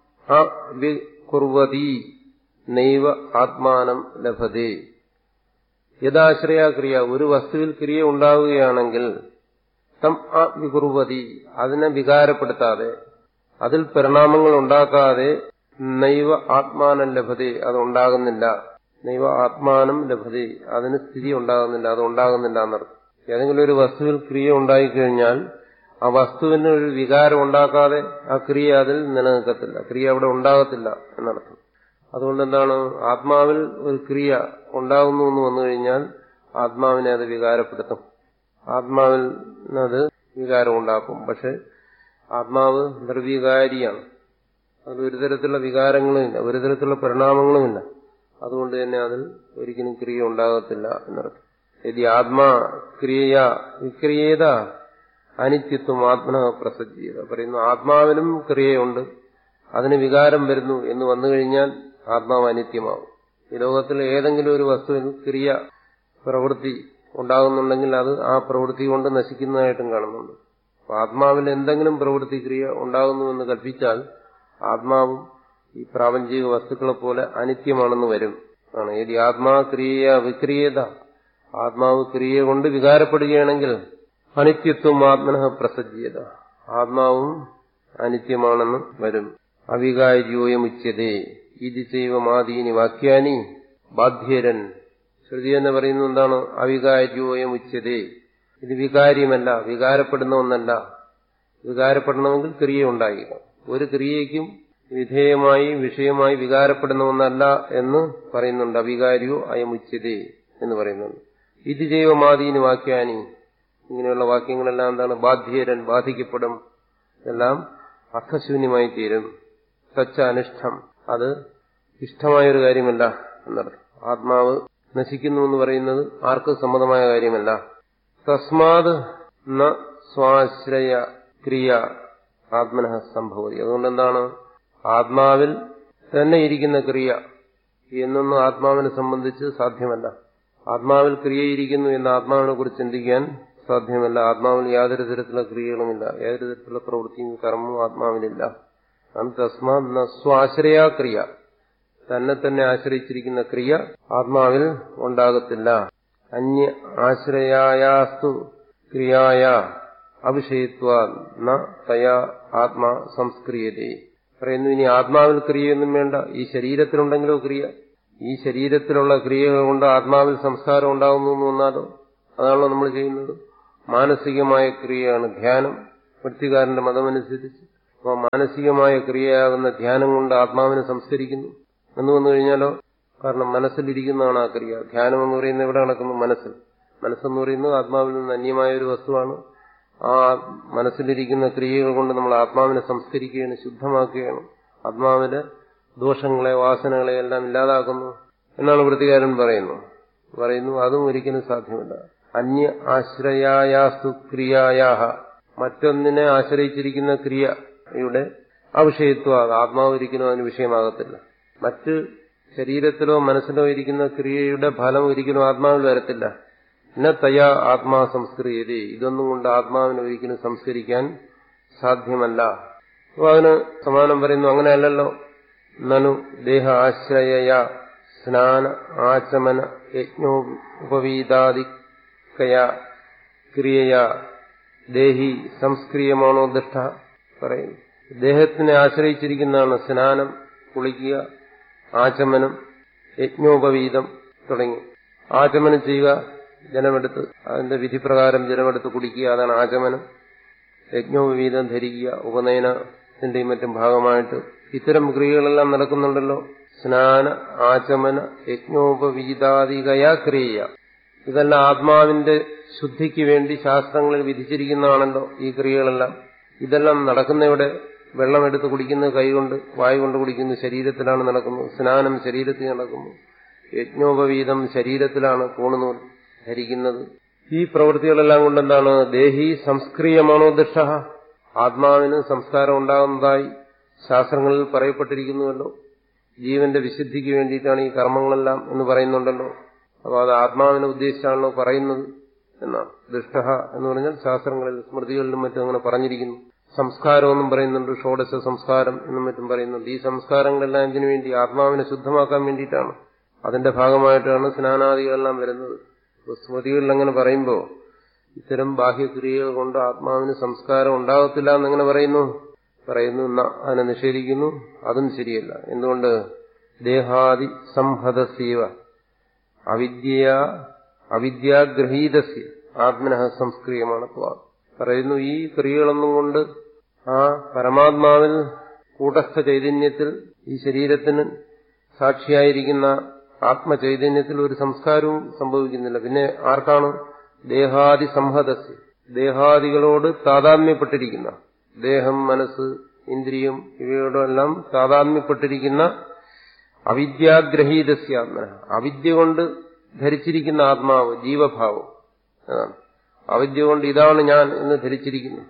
അവികുർവതി നൈവ ആത്മാനം ലഭതേ. യഥാശ്രയ ക്രിയ, ഒരു വസ്തുവിൽ ക്രിയ ഉണ്ടാവുകയാണെങ്കിൽ തം അവികുർവതി, അതിനെ വികാരപ്പെടുത്താതെ, അതിൽ പരിണാമങ്ങൾ ഉണ്ടാക്കാതെ, നൈവ ആത്മാനം ലഭതേ, അത് ഉണ്ടാകുന്നില്ല. നൈവ ആത്മാനം ലഭതേ, അതിന് സ്ഥിതി ഉണ്ടാകുന്നില്ല, അത് ഉണ്ടാകുന്നില്ല എന്നർത്ഥം. ഏതെങ്കിലും ഒരു വസ്തുവിൽ ക്രിയ ഉണ്ടായിക്കഴിഞ്ഞാൽ ആ വസ്തുവിന് ഒരു വികാരം ഉണ്ടാക്കാതെ ആ ക്രിയ അതിൽ നിലനിൽക്കത്തില്ല, ക്രിയ അവിടെ ഉണ്ടാകത്തില്ല എന്നർത്ഥം. അതുകൊണ്ട് എന്താണ്? ആത്മാവിൽ ഒരു ക്രിയ ഉണ്ടാകുന്നു എന്ന് വന്നു കഴിഞ്ഞാൽ ആത്മാവിനെ അത് വികാരപ്പെടുത്തും, ആത്മാവിൽ അത് വികാരം ഉണ്ടാക്കും. പക്ഷെ ആത്മാവ് നിർവികാരിയാണ്, അതിൽ ഒരു തരത്തിലുള്ള വികാരങ്ങളുമില്ല, ഒരു തരത്തിലുള്ള പരിണാമങ്ങളുമില്ല. അതുകൊണ്ട് തന്നെ അതിൽ ഒരിക്കലും ക്രിയ ഉണ്ടാകത്തില്ല എന്നർത്ഥം. യദി ആത്മാ ക്രിയ വിക്രിയേത അനിത്യത്വം ആത്മന പ്രസജ്ജീയത. പറയുന്നു ആത്മാവിനും ക്രിയയുണ്ട്, അതിന് വികാരം വരുന്നു എന്ന് വന്നു കഴിഞ്ഞാൽ ആത്മാവ് അനിത്യമാവും. ഈ ലോകത്തിലെ ഏതെങ്കിലും ഒരു വസ്തുവിന് ക്രിയ പ്രവൃത്തി ഉണ്ടാകുന്നുണ്ടെങ്കിൽ അത് ആ പ്രവൃത്തി കൊണ്ട് നശിക്കുന്നതായിട്ടും കാണുന്നുണ്ട്. അപ്പൊ ആത്മാവിൽ എന്തെങ്കിലും പ്രവൃത്തി ക്രിയ ഉണ്ടാകുന്നുവെന്ന് കൽപ്പിച്ചാൽ ആത്മാവും ഈ പ്രാപഞ്ചിക വസ്തുക്കളെ പോലെ അനിത്യമാണെന്ന് വരും ആണ്. ഏതി ആത്മാ ക്രിയ വിക്രിയത, ആത്മാവ് ക്രിയ കൊണ്ട് വികാരപ്പെടുകയാണെങ്കിൽ അനിത്യത്വം ആത്മനഃ പ്രസജ്ജീയത, ആത്മാവും അനിത്യമാണെന്ന് വരും. അവികാര്യോയമുച്യതേ ഇതി ചൈവമാദീനി വാക്യാനി ബാധ്യരൻ. ശ്രുതി എന്ന് പറയുന്നത് എന്താണ്? അവികാര്യോയമുച്യതേ, ഇത് വികാര്യമല്ല, വികാരപ്പെടുന്ന ഒന്നല്ല. വികാരപ്പെടണമെങ്കിൽ ക്രിയ ഉണ്ടായിരിക്കണം. ഒരു ക്രിയയ്ക്കും വിധേയമായി വിഷയമായി വികാരപ്പെടുന്ന ഒന്നല്ല എന്ന് പറയുന്നുണ്ട്. അവികാര്യോ അയമുച്യതേ എന്ന് പറയുന്നുണ്ട്. ഇത് ജൈവമാദീനി വാക്യാനി, ഇങ്ങനെയുള്ള വാക്യങ്ങളെല്ലാം എന്താണ്? ബാധ്യരൻ, ബാധിക്കപ്പെടും, എല്ലാം അർത്ഥശൂന്യമായി തീരും. തച്ച അനിഷ്ടം, അത് ഇഷ്ടമായൊരു കാര്യമല്ല എന്നർത്ഥം. ആത്മാവ് നശിക്കുന്നു എന്ന് പറയുന്നത് ആർക്കും സമ്മതമായ കാര്യമല്ല. തസ്മാത് ന സ്വാശ്രയ ക്രിയ ആത്മനഃ സംഭവതി. അതുകൊണ്ട് എന്താണ്? ആത്മാവിൽ തന്നെ ഇരിക്കുന്ന ക്രിയ എന്നൊന്നും ആത്മാവിനെ സംബന്ധിച്ച് സാധ്യമല്ല. ആത്മാവിൽ ക്രിയയിരിക്കുന്നു എന്ന് ആത്മാവിനെ കുറിച്ച് ചിന്തിക്കാൻ സാധ്യമല്ല. ആത്മാവിൽ യാതൊരു തരത്തിലുള്ള ക്രിയകളുമില്ല, യാതൊരു തരത്തിലുള്ള പ്രവൃത്തിയും കർമ്മവും ആത്മാവിനില്ല. തസ്മാത് ന സ്വാശ്രയ ക്രിയ, തന്നെ തന്നെ ആശ്രയിച്ചിരിക്കുന്ന ക്രിയ ആത്മാവിൽ ഉണ്ടാകത്തില്ല. അന്യ ആശ്രയായാസ്തു ക്രിയായ അവിഷയത്വാ ന തയാ ആത്മാ സംസ്ക്രിയതേ. പറയുന്നു ഇനി ആത്മാവിൽ ക്രിയയൊന്നും വേണ്ട, ഈ ശരീരത്തിലുണ്ടെങ്കിലോ ക്രിയ, ഈ ശരീരത്തിലുള്ള ക്രിയകൾ കൊണ്ട് ആത്മാവിൽ സംസ്കാരം ഉണ്ടാകുന്നു എന്ന് വന്നാലോ? അതാണല്ലോ നമ്മൾ ചെയ്യുന്നത്. മാനസികമായ ക്രിയയാണ് ധ്യാനം, വൃത്തികാരന്റെ മതമനുസരിച്ച്. അപ്പോൾ മാനസികമായ ക്രിയയാകുന്ന ധ്യാനം കൊണ്ട് ആത്മാവിനെ സംസ്കരിക്കുന്നു എന്ന് വന്നു കഴിഞ്ഞാലോ, കാരണം മനസ്സിലിരിക്കുന്നതാണ് ആ ക്രിയ. ധ്യാനം എന്ന് പറയുന്നത് എവിടെ നടക്കുന്നു? മനസ്സിൽ. മനസ്സെന്ന് പറയുന്നത് ആത്മാവിൽ നിന്ന് അന്യമായ ഒരു വസ്തുവാണ്. ആ മനസ്സിലിരിക്കുന്ന ക്രിയകൾ കൊണ്ട് നമ്മൾ ആത്മാവിനെ സംസ്കരിക്കുകയാണ്, ശുദ്ധമാക്കുകയാണ്, ആത്മാവിലെ ദോഷങ്ങളെ വാസനകളെ എല്ലാം ഇല്ലാതാക്കുന്നു എന്നാണ് വൃത്തികാരൻ പറയുന്നു പറയുന്നു അതും ഒരിക്കലും സാധ്യമല്ല. അന്യ ആശ്രയായാസ്തു ക്രിയായാഹ, മറ്റൊന്നിനെ ആശ്രയിച്ചിരിക്കുന്ന ക്രിയയുടെ അവിഷയത്വം, ആത്മാവ് ഒരിക്കലും അതിന് വിഷയമാകത്തില്ല. മറ്റ് ശരീരത്തിലോ മനസ്സിലോ ഇരിക്കുന്ന ക്രിയയുടെ ഫലം ഒരിക്കലും ആത്മാവിൽ വരത്തില്ല. ന തയാ ആത്മാ സംസ്ക്രിയതേ, ഇതൊന്നും കൊണ്ട് ആത്മാവിനെ ഒരിക്കലും സംസ്കരിക്കാൻ സാധ്യമല്ല. അപ്പൊ അതിന് സമാനം പറയുന്നു, അങ്ങനെയല്ലല്ലോ. നനു ദേഹ ആശ്രയ സ്നാന ആചമന യജ്ഞോപവീതാദിക്കയാ ക്രിയയാ ദേഹി സംസ്ക്രിയമാണോ ദൃഷ്ട പറയുന്നു. ദേഹത്തിനെ ആശ്രയിച്ചിരിക്കുന്നതാണ് സ്നാനം, കുളിക്കുക, ആചമനം, യജ്ഞോപവീതം തുടങ്ങി. ആചമനം ചെയ്യുക, ജലമെടുത്ത് അതിന്റെ വിധിപ്രകാരം ജലമെടുത്ത് കുടിക്കുക, അതാണ് ആചമനം. യജ്ഞോപവീതം ധരിക്കുക, ഉപനയനത്തിന്റെയും മറ്റും ഭാഗമായിട്ട് ഇത്തരം ക്രിയകളെല്ലാം നടക്കുന്നുണ്ടല്ലോ. സ്നാന ആചമന യജ്ഞോപവീതാദികയാ ക്രിയ, ഇതെല്ലാം ആത്മാവിന്റെ ശുദ്ധിക്ക് വേണ്ടി ശാസ്ത്രങ്ങളിൽ വിധിച്ചിരിക്കുന്നതാണല്ലോ ഈ ക്രിയകളെല്ലാം. ഇതെല്ലാം നടക്കുന്നവിടെ വെള്ളമെടുത്ത് കുടിക്കുന്നത് കൈകൊണ്ട്, വായു കൊണ്ട് കുടിക്കുന്നത് ശരീരത്തിലാണ് നടക്കുന്നത്. സ്നാനം ശരീരത്തിൽ നടക്കുന്നു. യജ്ഞോപവീതം ശരീരത്തിലാണ് പൂണുനൂൽ ധരിക്കുന്നത്. ഈ പ്രവൃത്തികളെല്ലാം കൊണ്ടെന്താണ്? ദേഹി സംസ്ക്രിയമാണോ ദൃഷ്ട, ആത്മാവിന് സംസ്കാരം ഉണ്ടാകുന്നതായി ശാസ്ത്രങ്ങളിൽ പറയപ്പെട്ടിരിക്കുന്നുവല്ലോ. ജീവന്റെ വിശുദ്ധിക്ക് വേണ്ടിയിട്ടാണ് ഈ കർമ്മങ്ങളെല്ലാം എന്ന് പറയുന്നുണ്ടല്ലോ. അപ്പോൾ അത് ആത്മാവിനെ ഉദ്ദേശിച്ചാണല്ലോ പറയുന്നത് എന്നാണ്. ദൃഷ്ട എന്ന് പറഞ്ഞാൽ ശാസ്ത്രങ്ങളിൽ സ്മൃതികളിലും മറ്റും അങ്ങനെ പറഞ്ഞിരിക്കുന്നു. സംസ്കാരമെന്നും പറയുന്നുണ്ട്, ഷോഡശ സംസ്കാരം എന്നും മറ്റും പറയുന്നുണ്ട്. ഈ സംസ്കാരങ്ങളെല്ലാം ഇതിനു വേണ്ടി ആത്മാവിനെ ശുദ്ധമാക്കാൻ വേണ്ടിയിട്ടാണ്. അതിന്റെ ഭാഗമായിട്ടാണ് സ്നാനാദികളെല്ലാം വരുന്നത്. സ്മൃതികളിൽ അങ്ങനെ പറയുമ്പോൾ ഇത്തരം ബാഹ്യക്രിയകൾ കൊണ്ട് ആത്മാവിന് സംസ്കാരം ഉണ്ടാകത്തില്ല എന്നെങ്ങനെ പറയുന്നു പറയുന്നു അതിനെ നിഷേധിക്കുന്നു. അതും ശരിയല്ല. എന്തുകൊണ്ട്? ദേഹാദി സംഹതസീവ അവിദ്യ അവിദ്യാഗ്രഹീതസ്യ ആത്മനഃ സംസ്ക്രിയമാണ് പറയുന്നു. ഈ ക്രിയകളൊന്നും കൊണ്ട് ആ പരമാത്മാവിൽ കൂടസ്ഥ ചൈതന്യത്തിൽ ഈ ശരീരത്തിന് സാക്ഷിയായിരിക്കുന്ന ആത്മചൈതന്യത്തിൽ ഒരു സംസ്കാരവും സംഭവിക്കുന്നില്ല. പിന്നെ ആർക്കാണ്? ദേഹാദി സംഹതസ്യ, ദേഹാദികളോട് താതാത്മ്യപ്പെട്ടിരിക്കുന്ന, ദേഹം, മനസ്സ്, ഇന്ദ്രിയം ഇവയോടെല്ലാം താതാത്മ്യപ്പെട്ടിരിക്കുന്ന അവിദ്യാഗ്രഹീതസ്യ ആത്മന, അവിദ്യ കൊണ്ട് ധരിച്ചിരിക്കുന്ന ആത്മാവ്, ജീവഭാവം. അതാണ് അവിദ്യ കൊണ്ട് ഇതാണ് ഞാൻ എന്ന് ധരിച്ചിരിക്കുന്നു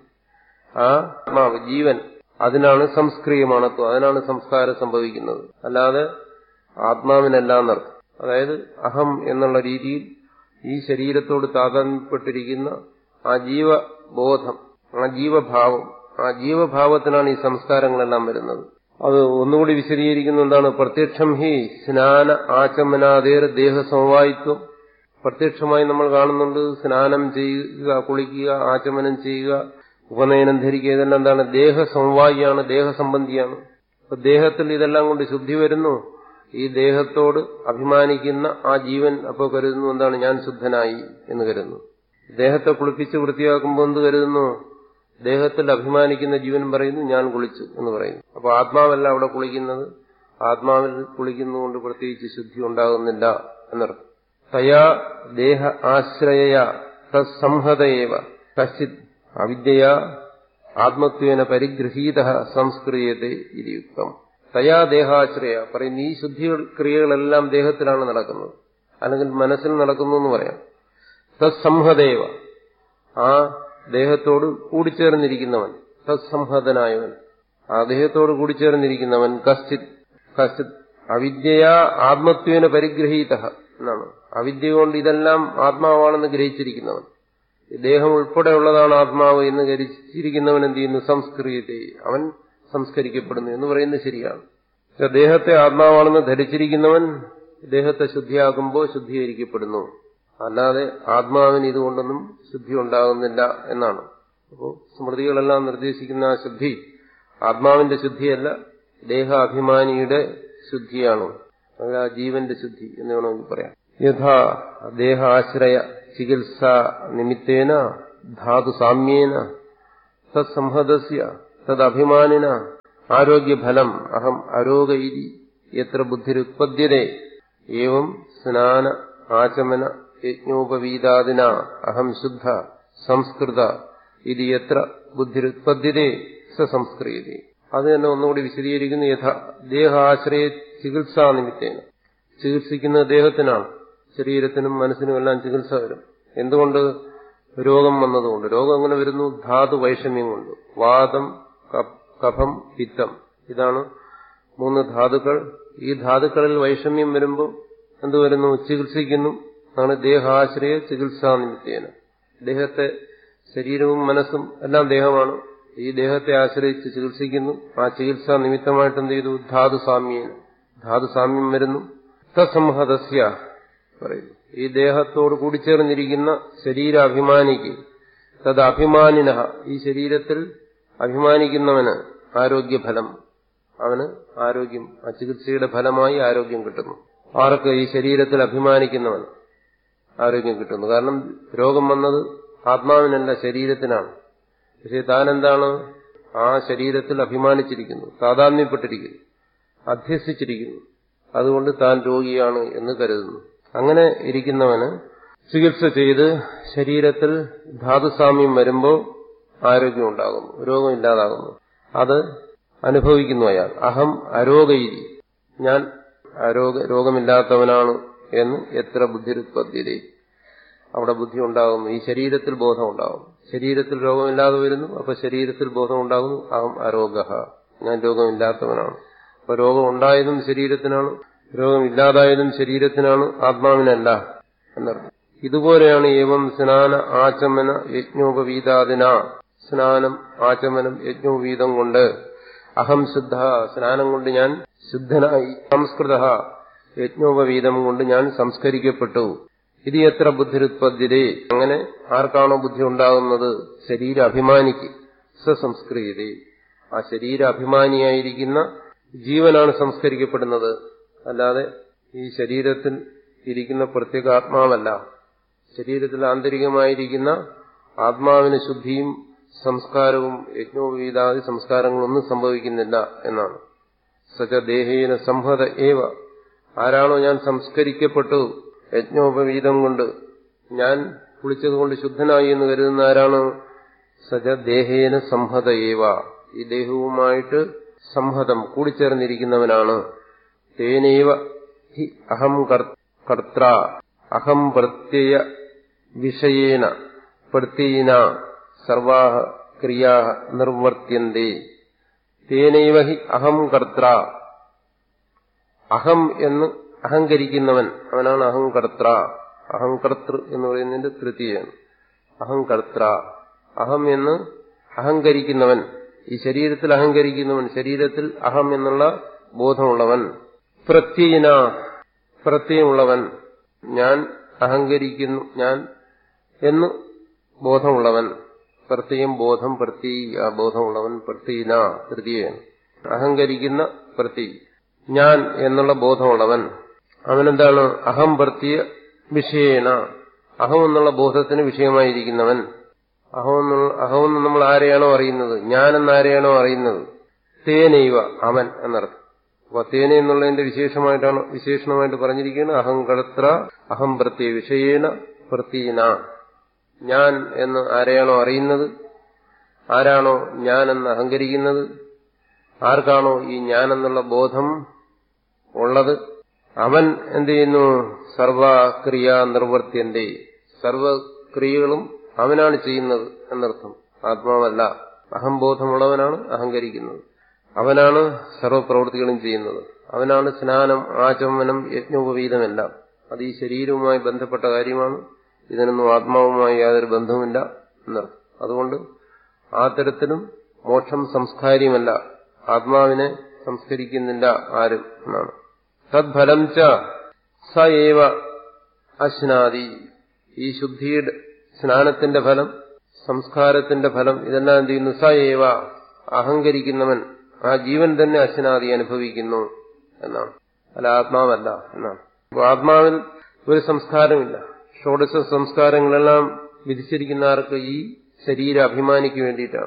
ആ ആത്മാവ്, ജീവൻ. അതിനാണ് സംസ്ക്രിയമാണത്വം, അതിനാണ് സംസ്കാരം സംഭവിക്കുന്നത്. അല്ലാതെ ആത്മാവിനെല്ലാം നടക്കും. അതായത് അഹം എന്നുള്ള രീതിയിൽ ഈ ശരീരത്തോട് താതാത്മ്യപ്പെട്ടിരിക്കുന്ന ആ ജീവബോധം, ആ ജീവഭാവം, ആ ജീവഭാവത്തിനാണ് ഈ സംസ്കാരങ്ങളെല്ലാം വരുന്നത്. അത് ഒന്നുകൂടി വിശദീകരിക്കുന്ന എന്താണ്? പ്രത്യക്ഷം ഹി സ്നാന ആചമനാദേർ ദേഹസമവായിത്വം. പ്രത്യക്ഷമായി നമ്മൾ കാണുന്നുണ്ട് സ്നാനം ചെയ്യുക, കുളിക്കുക, ആചമനം ചെയ്യുക, ഉപനയനം ധരിക്കുക, ഇതെല്ലാം എന്താണ്? ദേഹസമവായിയാണ്, ദേഹസംബന്ധിയാണ്. അപ്പൊ ദേഹത്തിൽ ഇതെല്ലാം കൊണ്ട് ശുദ്ധി വരുന്നു. ഈ ദേഹത്തോട് അഭിമാനിക്കുന്ന ആ ജീവൻ അപ്പോൾ കരുതുന്നു എന്താണ്? ഞാൻ ശുദ്ധനായി എന്ന് കരുതുന്നു. ദേഹത്തെ കുളിപ്പിച്ച് വൃത്തിയാക്കുമ്പോൾ എന്ത് കരുതുന്നു? ദേഹത്തിൽ അഭിമാനിക്കുന്ന ജീവൻ പറയുന്നു ഞാൻ കുളിച്ചു എന്ന് പറയുന്നു. അപ്പൊ ആത്മാവല്ല അവിടെ കുളിക്കുന്നത്, ആത്മാവിൽ കുളിക്കുന്നതുകൊണ്ട് പ്രത്യേകിച്ച് ശുദ്ധി ഉണ്ടാകുന്നില്ല എന്നർത്ഥം. തയാ ദേഹ ആശ്രയ തത്സംഹതയേവ കശ്ചിത് അവിദ്യയ ആത്മത്വേന പരിഗൃഹീത സംസ്ക്രിയത്തെ ഇതി യുക്തം. തയാ ദേഹാശ്രയ പറയുന്ന ഈ ശുദ്ധി ക്രിയകളെല്ലാം ദേഹത്തിലാണ് നടക്കുന്നത്, അല്ലെങ്കിൽ മനസ്സിൽ നടക്കുന്നു എന്ന് പറയാം. തത്സംഹതേവ ആ ദേഹത്തോട് കൂടിച്ചേർന്നിരിക്കുന്നവൻ, തത്സംഹതനായവൻ, ആ ദേഹത്തോട് കൂടിച്ചേർന്നിരിക്കുന്നവൻ കശ്ചിത് കശ്ചിത് അവിദ്യയാ ആത്മത്വേന പരിഗ്രഹീത എന്നാണ്. അവിദ്യ കൊണ്ട് ഇതെല്ലാം ആത്മാവാണെന്ന് ഗ്രഹിച്ചിരിക്കുന്നവൻ, ദേഹം ഉൾപ്പെടെയുള്ളതാണ് ആത്മാവ് എന്ന് ഗ്രഹിച്ചിരിക്കുന്നവൻ എന്ത് ചെയ്യുന്നു? സംസ്കൃതി, അവൻ സംസ്കരിക്കപ്പെടുന്നു എന്ന് പറയുന്നത് ശരിയാണ്. ദേഹത്തെ ആത്മാവാണെന്ന് ധരിച്ചിരിക്കുന്നവൻ ദേഹത്തെ ശുദ്ധിയാക്കുമ്പോൾ ശുദ്ധീകരിക്കപ്പെടുന്നു, അല്ലാതെ ആത്മാവിന് ഇതുകൊണ്ടൊന്നും ശുദ്ധി ഉണ്ടാകുന്നില്ല എന്നാണ്. അപ്പോൾ സ്മൃതികളെല്ലാം നിർദ്ദേശിക്കുന്ന ആ ശുദ്ധി ആത്മാവിന്റെ ശുദ്ധിയല്ല, ദേഹാഭിമാനിയുടെ ശുദ്ധിയാണ്, ആ ജീവന്റെ ശുദ്ധി എന്ന് വേണമെങ്കിൽ പറയാം. യഥാ ദേഹാശ്രയ ചികിത്സാ നിമിത്തേന ധാതു സാമ്യേന തത്സംഹതസ്യ തദഭിമാനിന ആരോഗ്യഫലം അഹം അരോഗ ഇതി യത്ര ബുദ്ധിരുത്പദ്യതേ ഏവം സ്നാന ആചമന യജ്ഞോപവീതാദിന അഹം ശുദ്ധ സംസ്കൃത ഇതി യത്ര ബുദ്ധിരുത്പദ്യതേ സ സംസ്ക്രിയതേ. അത് തന്നെ ഒന്നുകൂടി വിശദീകരിക്കുന്നു. യഥാ ദേഹാശ്രയ ചികിത്സാ നിമിത്തേന, ചികിത്സിക്കുന്ന ദേഹത്തിനാണ്, ശരീരത്തിനും മനസ്സിനും എല്ലാം ചികിത്സ വരും. എന്തുകൊണ്ട്? രോഗം വന്നതുകൊണ്ട്. രോഗം എങ്ങനെ വരുന്നു? ധാതു വൈഷമ്യം കൊണ്ട്. വാതം, കഫം, പിത്തം, ഇതാണ് മൂന്ന് ധാതുക്കൾ. ഈ ധാതുക്കളിൽ വൈഷമ്യം വരുമ്പോൾ എന്ത് വരുന്നു? ചികിത്സിക്കുന്നു. അതാണ് ദേഹാശ്രയ ചികിത്സാ നിമിത്തേന. ദേഹത്തെ, ശരീരവും മനസ്സും എല്ലാം ദേഹമാണ്. ഈ ദേഹത്തെ ആശ്രയിച്ച് ചികിത്സിക്കുന്നു. ആ ചികിത്സാ നിമിത്തമായിട്ട് എന്ത് ചെയ്തു? ധാതു സാമ്യേന, ധാതു സാമ്യം വരുന്നു. തത്സംഹതസ്യ പറയുന്നു, ഈ ദേഹത്തോട് കൂടിച്ചേർന്നിരിക്കുന്ന ശരീരാഭിമാനിക്ക്, തത് അഭിമാനിന, ഈ ശരീരത്തിൽ അഭിമാനിക്കുന്നവന് ആരോഗ്യഫലം, അവന് ആരോഗ്യം, ആ ചികിത്സയുടെ ഫലമായി ആരോഗ്യം കിട്ടുന്നു. ആർക്ക്? ഈ ശരീരത്തിൽ അഭിമാനിക്കുന്നവൻ ആരോഗ്യം കിട്ടുന്നു. കാരണം രോഗം വന്നത് ആത്മാവിനല്ല, ശരീരത്തിനാണ്. പക്ഷെ താൻ എന്താണ്? ആ ശരീരത്തിൽ അഭിമാനിച്ചിരിക്കുന്നു, താതാത്മ്യപ്പെട്ടിരിക്കുന്നു, അധ്യസിച്ചിരിക്കുന്നു. അതുകൊണ്ട് താൻ രോഗിയാണ് എന്ന് കരുതുന്നു. അങ്ങനെ ഇരിക്കുന്നവന് ചികിത്സ ചെയ്ത് ശരീരത്തിൽ ധാതുസാമ്യം വരുമ്പോൾ ആരോഗ്യം ഉണ്ടാകുന്നു, രോഗമില്ലാതാകുന്നു. അത് അനുഭവിക്കുന്നു അയാൾ. അഹം അരോഗയിരി, ഞാൻ അരോഗ രോഗമില്ലാത്തവനാണ് എന്ന് എത്ര ബുദ്ധിരുത്പദ്യതേ, അവിടെ ബുദ്ധി ഉണ്ടാകുന്നു. ഈ ശരീരത്തിൽ ബോധം ഉണ്ടാകുന്നു. ശരീരത്തിൽ രോഗമില്ലാതെ വരുന്നു, അപ്പൊ ശരീരത്തിൽ ബോധം ഉണ്ടാകുന്നു. അഹം അരോഗ, ഞാൻ രോഗമില്ലാത്തവനാണ്. അപ്പൊ രോഗം ഉണ്ടായതും ശരീരത്തിനാണ്, രോഗമില്ലാതായതും ശരീരത്തിനാണ്, ആത്മാവിനല്ല എന്നർത്ഥം. ഇതുപോലെയാണ് ഏവം സ്നാന ആചമന യജ്ഞോപവീതാദിന, സ്നാനം, ആചമനം, യജ്ഞോപവീതം കൊണ്ട് അഹം ശുദ്ധ, സ്നാനം കൊണ്ട് ഞാൻ ശുദ്ധനായി, സംസ്കൃത, യജ്ഞോപവീതം കൊണ്ട് ഞാൻ സംസ്കരിക്കപ്പെട്ടു. ഇത് എത്ര ബുദ്ധിരുത്പദ്യതേ, അങ്ങനെ ആർക്കാണോ ബുദ്ധി ഉണ്ടാകുന്നത്? ശരീരാഭിമാനിക്ക്. സ സംസ്കൃതേ, ആ ശരീരാഭിമാനിയായിരിക്കുന്ന ജീവനാണ് സംസ്കരിക്കപ്പെടുന്നത്, അല്ലാതെ ഈ ശരീരത്തിൽ ഇരിക്കുന്ന പ്രത്യേക ആത്മാവല്ല. ശരീരത്തിൽ ആന്തരികമായിരിക്കുന്ന ആത്മാവിന് ശുദ്ധിയും സംസ്കാരവും യജ്ഞോപവീതാദി സംസ്കാരങ്ങളൊന്നും സംഭവിക്കുന്നില്ല എന്നാണ്. സച ദേഹേന സംഹത ഏവ, ആരാണോ ഞാൻ സംസ്കരിക്കപ്പെട്ടു യജ്ഞോപവീതം കൊണ്ട്, ഞാൻ കുളിച്ചതുകൊണ്ട് ശുദ്ധനായി എന്ന് കരുതുന്ന ആരാണ്? സച ദേഹേന സംഹത ഏവ, ഈ ദേഹവുമായിട്ട് സംഹതം കൂടിച്ചേർന്നിരിക്കുന്നവനാണ്. തേനൈവ ഹി അഹം കർത്ര അഹം പ്രത്യയ വിഷയേന പ്രത്യയിന സർവാഹ ക്രിയാ നിർവർത്യന്തേ. തേനൈവ ഹി അഹം കർത്ര, അഹം എന്ന് അഹങ്കരിക്കുന്നവൻ, അവനാണ് അഹംകർത്ര. അഹംകർത്തൃ എന്ന് പറയുന്നതിന്റെ തൃതീയാണ് അഹംകർത്ര. അഹം എന്ന് അഹങ്കരിക്കുന്നവൻ, ഈ ശരീരത്തിൽ അഹങ്കരിക്കുന്നവൻ, ശരീരത്തിൽ അഹം എന്നുള്ള ബോധമുള്ളവൻ. പ്രത്യയിന, പ്രത്യയമുള്ളവൻ, ഞാൻ അഹങ്കരിക്കുന്നു, ഞാൻ എന്ന് ബോധമുള്ളവൻ. പ്രത്യയം, ബോധം, പ്രത്യയി, ആ ബോധമുള്ളവൻ. പ്രത്യയിന തൃതീയാണ് അഹങ്കരിക്കുന്ന പ്രത്യയി, ഞാൻ എന്നുള്ള ബോധമുള്ളവൻ. അവനെന്താണ്? അഹം പ്രത്യ വിഷയേന, അഹം എന്നുള്ള ബോധത്തിന് വിഷയമായിരിക്കുന്നവൻ. അഹം എന്നുള്ള അഹമെന്ന് നമ്മൾ ആരെയാണോ അറിയുന്നത്, ഞാനെന്നാരെയാണോ അറിയുന്നത്, തേനൈവ, അവൻ എന്നർത്ഥം. അപ്പൊ തേന എന്നുള്ളതിന്റെ വിശേഷമായിട്ടാണ് വിശേഷണമായിട്ട് പറഞ്ഞിരിക്കുന്നത്. അഹം കർത്ര അഹം പ്രത്യ വിഷയേന പ്രത്യന, ഞാൻ എന്ന് ആരെയാണോ അറിയുന്നത്, ആരാണോ ഞാനെന്ന് അഹങ്കരിക്കുന്നത്, ആർക്കാണോ ഈ ഞാനെന്നുള്ള ബോധം ഉള്ളത്, അവൻ എന്ത് ചെയ്യുന്നു? സർവക്രിയ നിർവർത്യന്തേ, സർവക്രിയകളും അവനാണ് ചെയ്യുന്നത് എന്നർത്ഥം, ആത്മാവല്ല. അഹംബോധമുള്ളവനാണ് അഹങ്കരിക്കുന്നത്, അവനാണ് സർവപ്രവൃത്തികളും ചെയ്യുന്നത്, അവനാണ് സ്നാനം, ആചമനം, യജ്ഞോപവീതമെല്ലാം. അത് ഈ ശരീരവുമായി ബന്ധപ്പെട്ട കാര്യമാണ്, ഇതിനൊന്നും ആത്മാവുമായി യാതൊരു ബന്ധവുമില്ല എന്നർത്ഥം. അതുകൊണ്ട് ആ തരത്തിലും മോക്ഷം സംസ്കാര്യമല്ല, ആത്മാവിനെ സംസ്കരിക്കുന്നില്ല ആരും എന്നാണ്. തദ്ഫലം ച സ ഏവ അശ്നാദി, ഈ ശുദ്ധിയുടെ സ്നാനത്തിന്റെ ഫലം, സംസ്കാരത്തിന്റെ ഫലം, ഇതെല്ലാം എന്ത് ചെയ്യുന്നു? സ ഏവ, അഹങ്കരിക്കുന്നവൻ, ആ ജീവൻ തന്നെ അശ്നാദി അനുഭവിക്കുന്നു എന്നാണ്, അല്ല ആത്മാവല്ല എന്നാണ്. അപ്പോൾ ആത്മാവിൽ ഒരു സംസ്കാരമില്ല. ഷോഡശ സംസ്കാരങ്ങളെല്ലാം വിധിച്ചിരിക്കുന്ന ആർക്ക്? ഈ ശരീര അഭിമാനിക്ക് വേണ്ടിയിട്ടാണ്.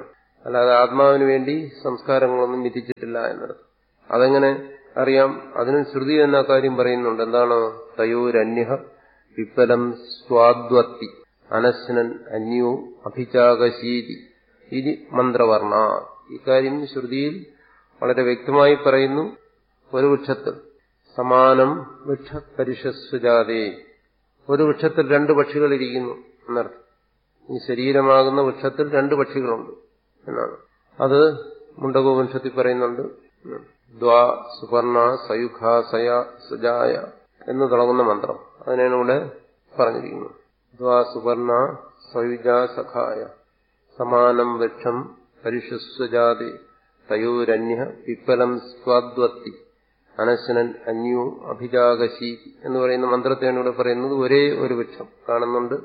അല്ലാതെ ആത്മാവിന് വേണ്ടി സംസ്കാരങ്ങളൊന്നും വിധിച്ചിട്ടില്ല എന്നർത്ഥം. അതെങ്ങനെ അറിയാം? അതിന് ശ്രുതി എന്ന കാര്യം പറയുന്നുണ്ട്. എന്താണ്? തയോരന്യഃ വിഫലം സ്വാദ്വത്തി അനശ്നൻ അന്യോ അഭിചാകശീതി ഇതി മന്ത്രവർണ്ണ. ഇക്കാര്യം ശ്രുതിയിൽ വളരെ വ്യക്തമായി പറയുന്നു. ഒരു വൃക്ഷത്തിൽ സമാനം വൃക്ഷ പരിഷസ്വജാതേ, ഒരു വൃക്ഷത്തിൽ രണ്ട് പക്ഷികളിരിക്കുന്നു എന്നർത്ഥം. ഈ ശരീരമാകുന്ന വൃക്ഷത്തിൽ രണ്ട് പക്ഷികളുണ്ട് എന്നാണ്. അത് മുണ്ടകോപനിഷത്തിൽ പറയുന്നുണ്ട്. ദ്വാ സുപർണ സയുഖ സയ സജായ എന്ന് തുടങ്ങുന്ന മന്ത്രം അതിനാണ് ഇവിടെ പറഞ്ഞിരിക്കുന്നത്. ദ്വാ സുപർണ സയുജ സഖായ സമാനം വൃക്ഷം പരിഷസ്വജാതേ തയോരന്യ വിഫലം സ്വാദ്വത്തി അനശ്നൻ അന്യോ അഭിജാകശീതി എന്ന് പറയുന്ന മന്ത്രത്തെയാണ് ഇവിടെ പറയുന്നത്. ഒരേ ഒരു വൃക്ഷം കാണുന്നുണ്ട്.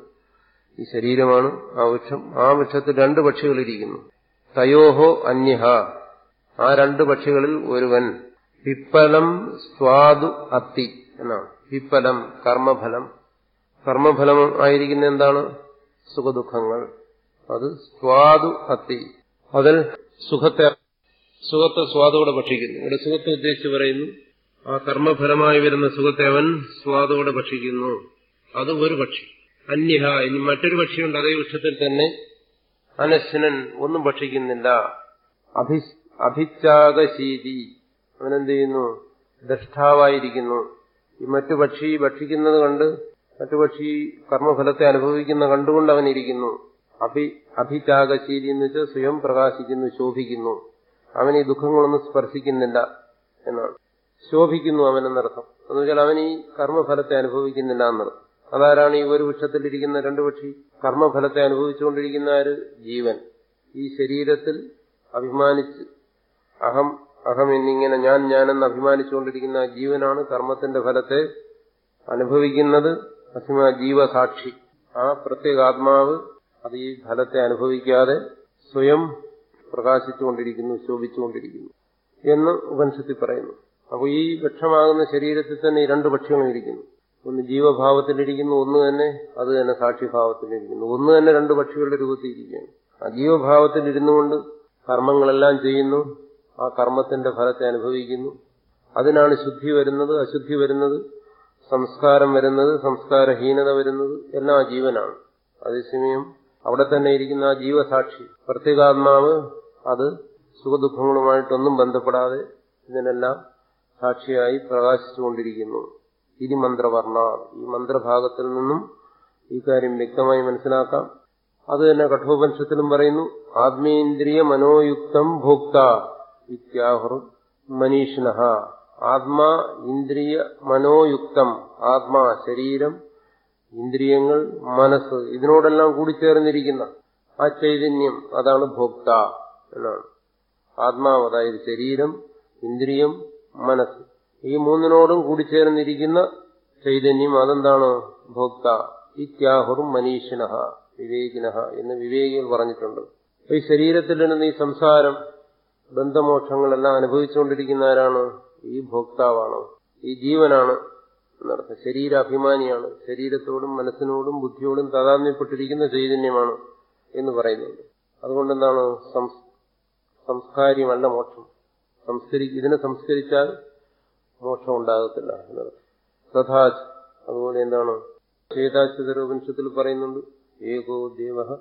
ഈ ശരീരമാണ് ആ വൃക്ഷം. ആ വൃക്ഷത്തിൽ രണ്ട് പക്ഷികളിരിക്കുന്നു. തയോഹോ അന്യഹ, ആ രണ്ട് പക്ഷികളിൽ ഒരുവൻ പിപ്പലം സ്വാദു അത്തി എന്നാണ്. പിപ്പലം കർമ്മഫലം. കർമ്മഫലം ആയിരിക്കുന്ന എന്താണ്? സുഖദുഃഖങ്ങൾ. അത് സ്വാദു അത്തി, അതിൽ സുഖത്തെ സുഖത്തെ സ്വാദോടെ ഭക്ഷിക്കുന്നു. ഇവിടെ സുഖത്തെ ഉദ്ദേശിച്ച് പറയുന്നു. ആ കർമ്മഫലമായി വരുന്ന സുഖത്തെ അവൻ സ്വാദോടെ ഭക്ഷിക്കുന്നു. അത് ഒരു പക്ഷി. അന്യഹ, ഇനി മറ്റൊരു പക്ഷിയുണ്ട് അതേ വൃക്ഷത്തിൽ തന്നെ. അനശ്നൻ, ഒന്നും ഭക്ഷിക്കുന്നില്ല. അഭി അഭിചാകശീതി, അവനെന്ത് ചെയ്യുന്നു? ദ്രഷ്ടാവായിരിക്കുന്നു. ഈ മറ്റു പക്ഷി ഭക്ഷിക്കുന്നത് കണ്ട്, മറ്റു പക്ഷി കർമ്മഫലത്തെ അനുഭവിക്കുന്ന കണ്ടുകൊണ്ട് അവനിരിക്കുന്നു. അഭി അഭിചാകശീതി എന്ന് വെച്ചാൽ സ്വയം പ്രകാശിക്കുന്നു, ശോഭിക്കുന്നു. അവൻ ഈ ദുഃഖങ്ങളൊന്നും സ്പർശിക്കുന്നില്ല എന്നാണ്. ശോഭിക്കുന്നു അവനെന്നർത്ഥം. എന്ന് വെച്ചാൽ അവൻ ഈ കർമ്മഫലത്തെ അനുഭവിക്കുന്നില്ല എന്നർത്ഥം. അതാരാണ് ഈ ഒരു വൃക്ഷത്തിലിരിക്കുന്ന രണ്ട് പക്ഷി? കർമ്മഫലത്തെ അനുഭവിച്ചുകൊണ്ടിരിക്കുന്ന ആര്? ജീവൻ. ഈ ശരീരത്തിൽ അഭിമാനിച്ച് അഹം അഹം എന്നിങ്ങനെ ഞാൻ ഞാനെന്ന് അഭിമാനിച്ചുകൊണ്ടിരിക്കുന്ന ജീവനാണ് കർമ്മത്തിന്റെ ഫലത്തെ അനുഭവിക്കുന്നത്. അസിമ ജീവസാക്ഷി, ആ പ്രത്യേക ആത്മാവ് അത് ഈ ഫലത്തെ അനുഭവിക്കാതെ സ്വയം പ്രകാശിച്ചുകൊണ്ടിരിക്കുന്നു, ശോഭിച്ചുകൊണ്ടിരിക്കുന്നു എന്ന് ഉപനിഷത്തിൽ പറയുന്നു. അപ്പോൾ ഈ വൃക്ഷമാകുന്ന ശരീരത്തിൽ തന്നെ ഈ രണ്ട് പക്ഷികളും ഇരിക്കുന്നു. ഒന്ന് ജീവഭാവത്തിലിരിക്കുന്നു, ഒന്ന് തന്നെ അത് തന്നെ സാക്ഷിഭാവത്തിലിരിക്കുന്നു. ഒന്ന് തന്നെ രണ്ട് പക്ഷികളുടെ രൂപത്തിൽ ഇരിക്കുകയാണ്. ആ ജീവഭാവത്തിലിരുന്നുകൊണ്ട് കർമ്മങ്ങളെല്ലാം ചെയ്യുന്നു, ആ കർമ്മത്തിന്റെ ഫലത്തെ അനുഭവിക്കുന്നു. അതിനാണ് ശുദ്ധി വരുന്നത്, അശുദ്ധി വരുന്നത്, സംസ്കാരം വരുന്നത്, സംസ്കാരഹീനത വരുന്നത്, എല്ലാം ആ ജീവനാണ്. അതേസമയം അവിടെ തന്നെ ഇരിക്കുന്ന ആ ജീവസാക്ഷി പ്രത്യേകാത്മാവ് അത് സുഖദുഃഖങ്ങളുമായിട്ടൊന്നും ബന്ധപ്പെടാതെ ഇതിനെല്ലാം സാക്ഷിയായി പ്രകാശിച്ചുകൊണ്ടിരിക്കുന്നു. ഇതി മന്ത്രവർണ്ണ, ഈ മന്ത്രഭാഗത്തിൽ നിന്നും ഈ കാര്യം വ്യക്തമായി മനസ്സിലാക്കാം. അത് തന്നെ കഠോപനിഷത്തിലും പറയുന്നു. ആത്മേന്ദ്രിയ മനോയുക്തം ഭോക്ത ഇത്യാഹുർ മനീഷിണഃ. ആത്മാ ഇന്ദ്രിയ മനോയുക്തം, ആത്മാ ശരീരം, ഇന്ദ്രിയങ്ങൾ, മനസ്സ്, ഇതിനോടെല്ലാം കൂടിച്ചേർന്നിരിക്കുന്ന ആ ചൈതന്യം, അതാണ് ഭോക്ത എന്നാണ്. ആത്മാവ്, അതായത് ശരീരം, ഇന്ദ്രിയം, മനസ്സ്, ഈ മൂന്നിനോടും കൂടിച്ചേർന്നിരിക്കുന്ന ചൈതന്യം, അതെന്താണ്? ഭോക്ത. ഇത്യാഹുർ മനീഷിണഃ, വിവേകിനഃ എന്ന് വിവേകികൾ പറഞ്ഞിട്ടുണ്ട്. ഈ ശരീരത്തിൽ നിന്ന് ഈ സംസാരം, ബന്ധമോക്ഷങ്ങളെല്ലാം അനുഭവിച്ചുകൊണ്ടിരിക്കുന്ന ആരാണ്? ഈ ഭോക്താവാണ്, ഈ ജീവനാണ് എന്നർത്ഥം. ശരീരാഭിമാനിയാണ്, ശരീരത്തോടും മനസ്സിനോടും ബുദ്ധിയോടും താതാത്മ്യപ്പെട്ടിരിക്കുന്ന ചൈതന്യമാണ് എന്ന് പറയുന്നുണ്ട്. അതുകൊണ്ടെന്താണ്? സംസ്കാര്യമല്ല മോക്ഷം. സംസ്കരി ഇതിനെ സംസ്കരിച്ചാൽ മോക്ഷം ഉണ്ടാകത്തില്ല എന്നർത്ഥം. തഥാച്, അതുപോലെ എന്താണ്? ചേതാശ്വതരോപനിഷത്തിൽ പറയുന്നുണ്ട്. ഏകോ ദേവഃ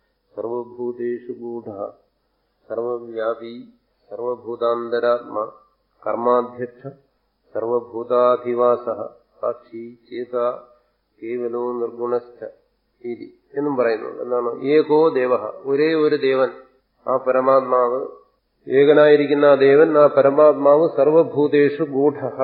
സർവഭൂതേഷു ഗൂഢഃ സർവവ്യാപി സർവഭൂതാന്തരാത്മാ കർമാധ്യക്ഷ സർവഭൂതാധിവാസഃ സാക്ഷി ചേത കേവലോ നിർഗുണസ്ഥ ഇതി എന്നും പറയുന്നുണ്ട്. എന്താണ്? ഏകോ ദേവഃ, ഒരേ ഒരു ദേവൻ, ആ പരമാത്മാവ്, ഏകനായിരിക്കുന്ന ആ ദേവൻ, ആ പരമാത്മാവ് സർവഭൂതേഷു ഗൂഢഃ,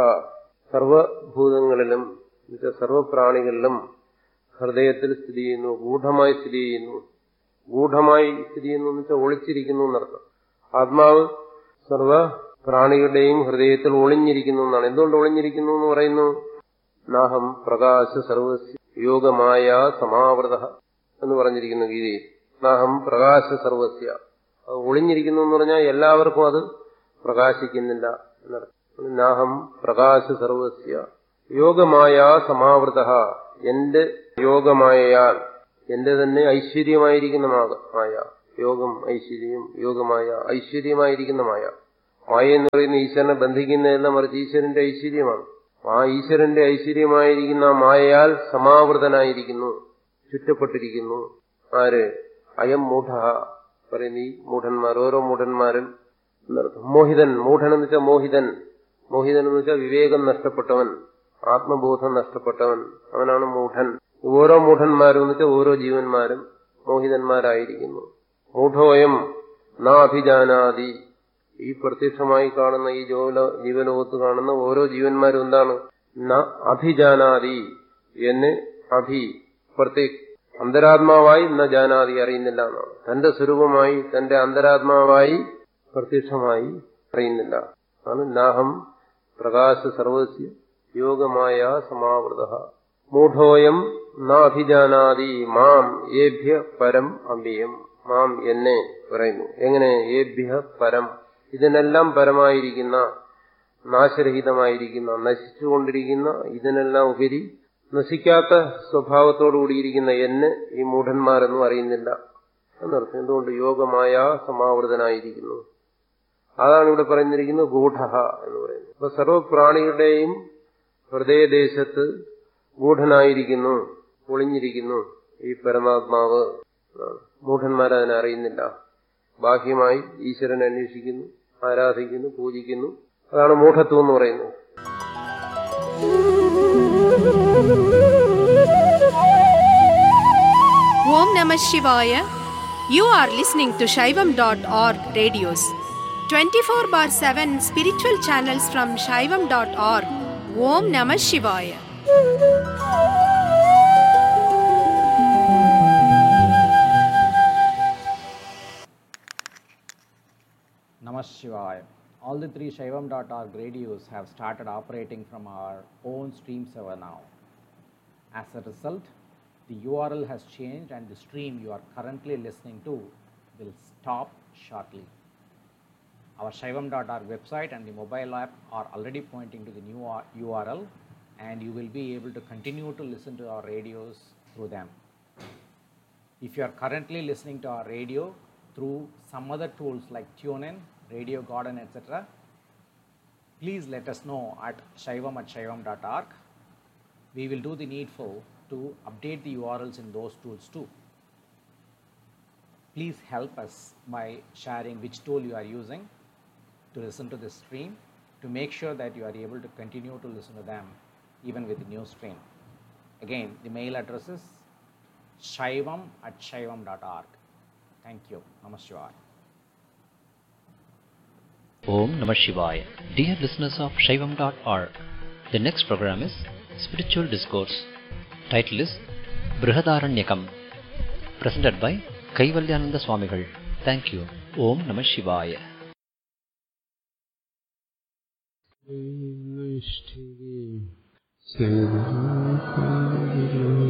സർവഭൂതങ്ങളിലും സർവപ്രാണികളിലും ഹൃദയത്തിൽ സ്ഥിതി ചെയ്യുന്നു, ഗൂഢമായി സ്ഥിതി ചെയ്യുന്നു. ഗൂഢമായി സ്ഥിതി ചെയ്യുന്നു എന്ന് വെച്ചാൽ ഒളിച്ചിരിക്കുന്നു എന്നർത്ഥം. ആത്മാവ് സർവ പ്രാണികളുടെയും ഹൃദയത്തിൽ ഒളിഞ്ഞിരിക്കുന്നു എന്നാണ്. എന്തുകൊണ്ട് ഒളിഞ്ഞിരിക്കുന്നു എന്ന് പറയുന്നു? നാഹം പ്രകാശ സർവസ്യ യോഗമായ സമാവൃത എന്ന് പറഞ്ഞിരിക്കുന്നു ഗീതയിൽ. നാഹം പ്രകാശ സർവസ്യ, അത് ഒളിഞ്ഞിരിക്കുന്നു എന്ന് പറഞ്ഞാൽ എല്ലാവർക്കും അത് പ്രകാശിക്കുന്നില്ല എന്നർത്ഥം. നാഹം പ്രകാശ സർവസ്യ യോഗമായ സമാവൃത, എന്റെ യോഗമായയാൽ, എന്റെ തന്നെ ഐശ്വര്യമായിരിക്കുന്ന മായ, യോഗം ഐശ്വര്യം, യോഗമായ ഐശ്വര്യമായിരിക്കുന്ന മായ. മായ എന്ന് പറയുന്ന ഈശ്വരനെ ബന്ധിക്കുന്നതെല്ലാം മറിച്ച് ഈശ്വരന്റെ ഐശ്വര്യമാണ്. ആ ഈശ്വരന്റെ ഐശ്വര്യമായിരിക്കുന്ന മായയാൽ സമാവൃതനായിരിക്കുന്നു, ചുറ്റപ്പെട്ടിരിക്കുന്നു. ആര്? അയം മൂഢ പറയുന്ന ഈ മൂഢന്മാർ, ഓരോ മൂഢന്മാരും മോഹിതൻ. മൂഢൻ എന്ന് വെച്ചാൽ മോഹിതൻ. മോഹിതൻ എന്ന് വെച്ചാൽ വിവേകം നഷ്ടപ്പെട്ടവൻ, ആത്മബോധം നഷ്ടപ്പെട്ടവൻ, അവനാണ് മൂഢൻ. ഓരോ മൂഢന്മാരും എന്ന് വെച്ചാൽ ഓരോ ജീവന്മാരും മോഹിതന്മാരായിരിക്കുന്നു. മൂഢോയം നാഭിജാനാദി. ഈ പ്രത്യക്ഷമായി കാണുന്ന ഈ ജീവലോകത്ത് കാണുന്ന ഓരോ ജീവന്മാരും എന്താണ്? ന അഭിജാനാദി. എന്നെ അഭി പ്രത്യേക അന്തരാത്മാവായി ന ജാനാദി അറിയുന്നില്ല എന്നാണ്. തന്റെ സ്വരൂപമായി, തന്റെ അന്തരാത്മാവായി പ്രത്യക്ഷമായി അറിയുന്നില്ല. ആണ് നാഹം പ്രകാശ സർവസ്യ യോഗമായ സമാവൃത. മൂഢോയം നാഭിജാനാദി മാം ഏഭ്യ പരം അവ്യയം. മാം എന്നെ പറയുന്നു. എങ്ങനെ? ഏഭ്യ പരം, ഇതിനെല്ലാം പരമായിരിക്കുന്ന, നാശരഹിതമായിരിക്കുന്ന, നശിച്ചുകൊണ്ടിരിക്കുന്ന, ഇതിനെല്ലാം ഉപരി നശിക്കാത്ത സ്വഭാവത്തോടുകൂടിയിരിക്കുന്ന എന്നെ ഈ മൂഢന്മാരെന്നും അറിയുന്നില്ല എന്നർത്ഥം. എന്തുകൊണ്ട്? യോഗമായ സമാവൃതനായിരിക്കുന്നു. അതാണ് ഇവിടെ പറയുന്നിരിക്കുന്നത് ഗൂഢ എന്ന് പറയുന്നത്. അപ്പൊ സർവപ്രാണികളുടെയും ഹൃദയദേശത്ത് ഗൂഢനായിരിക്കുന്നു, ഒളിഞ്ഞിരിക്കുന്നു ഈ പരമാത്മാവ്. മൂഢന്മാരതിനെ അറിയുന്നില്ല. ബാഹ്യമായി ഈശ്വരനെ അന്വേഷിക്കുന്നു, ആരാധിക്കുന്നു, പൂജിക്കുന്നു. അതാണ് മൂഢത്വം എന്ന് പറയുന്നത്.
Om Namah Shivaya. You are listening to Shaivam dot org radios. twenty-four bar seven spiritual channels from Shaivam dot org. Om Namah Shivaya.
Namah Shivaya. All the three Shaivam dot org radios have started operating from our own stream server now. As a result, the U R L has changed and the stream you are currently listening to will stop shortly. Our Shaivam dot org website and the mobile app are already pointing to the new U R L, and you will be able to continue to listen to our radios through them. If you are currently listening to our radio through some other tools like TuneIn, Radio Garden, et cetera, please let us know at shaivam at shaivam dot org. We will do the needful to update the U R Ls in those tools too. Please help us by sharing which tool you are using to listen to this stream, to make sure that you are able to continue to listen to them even with the new stream. Again, the mail address is shaivam at shaivam dot org. Thank you. Namah Shivaya.
Om Namah Shivaya. Dear listeners of Shaivam dot org, the next program is Spiritual Discourse. Title is Brihadaranyakam, presented by Kaivalyananda Swamigal. Thank you. Om Namah Shivaya.
Sarva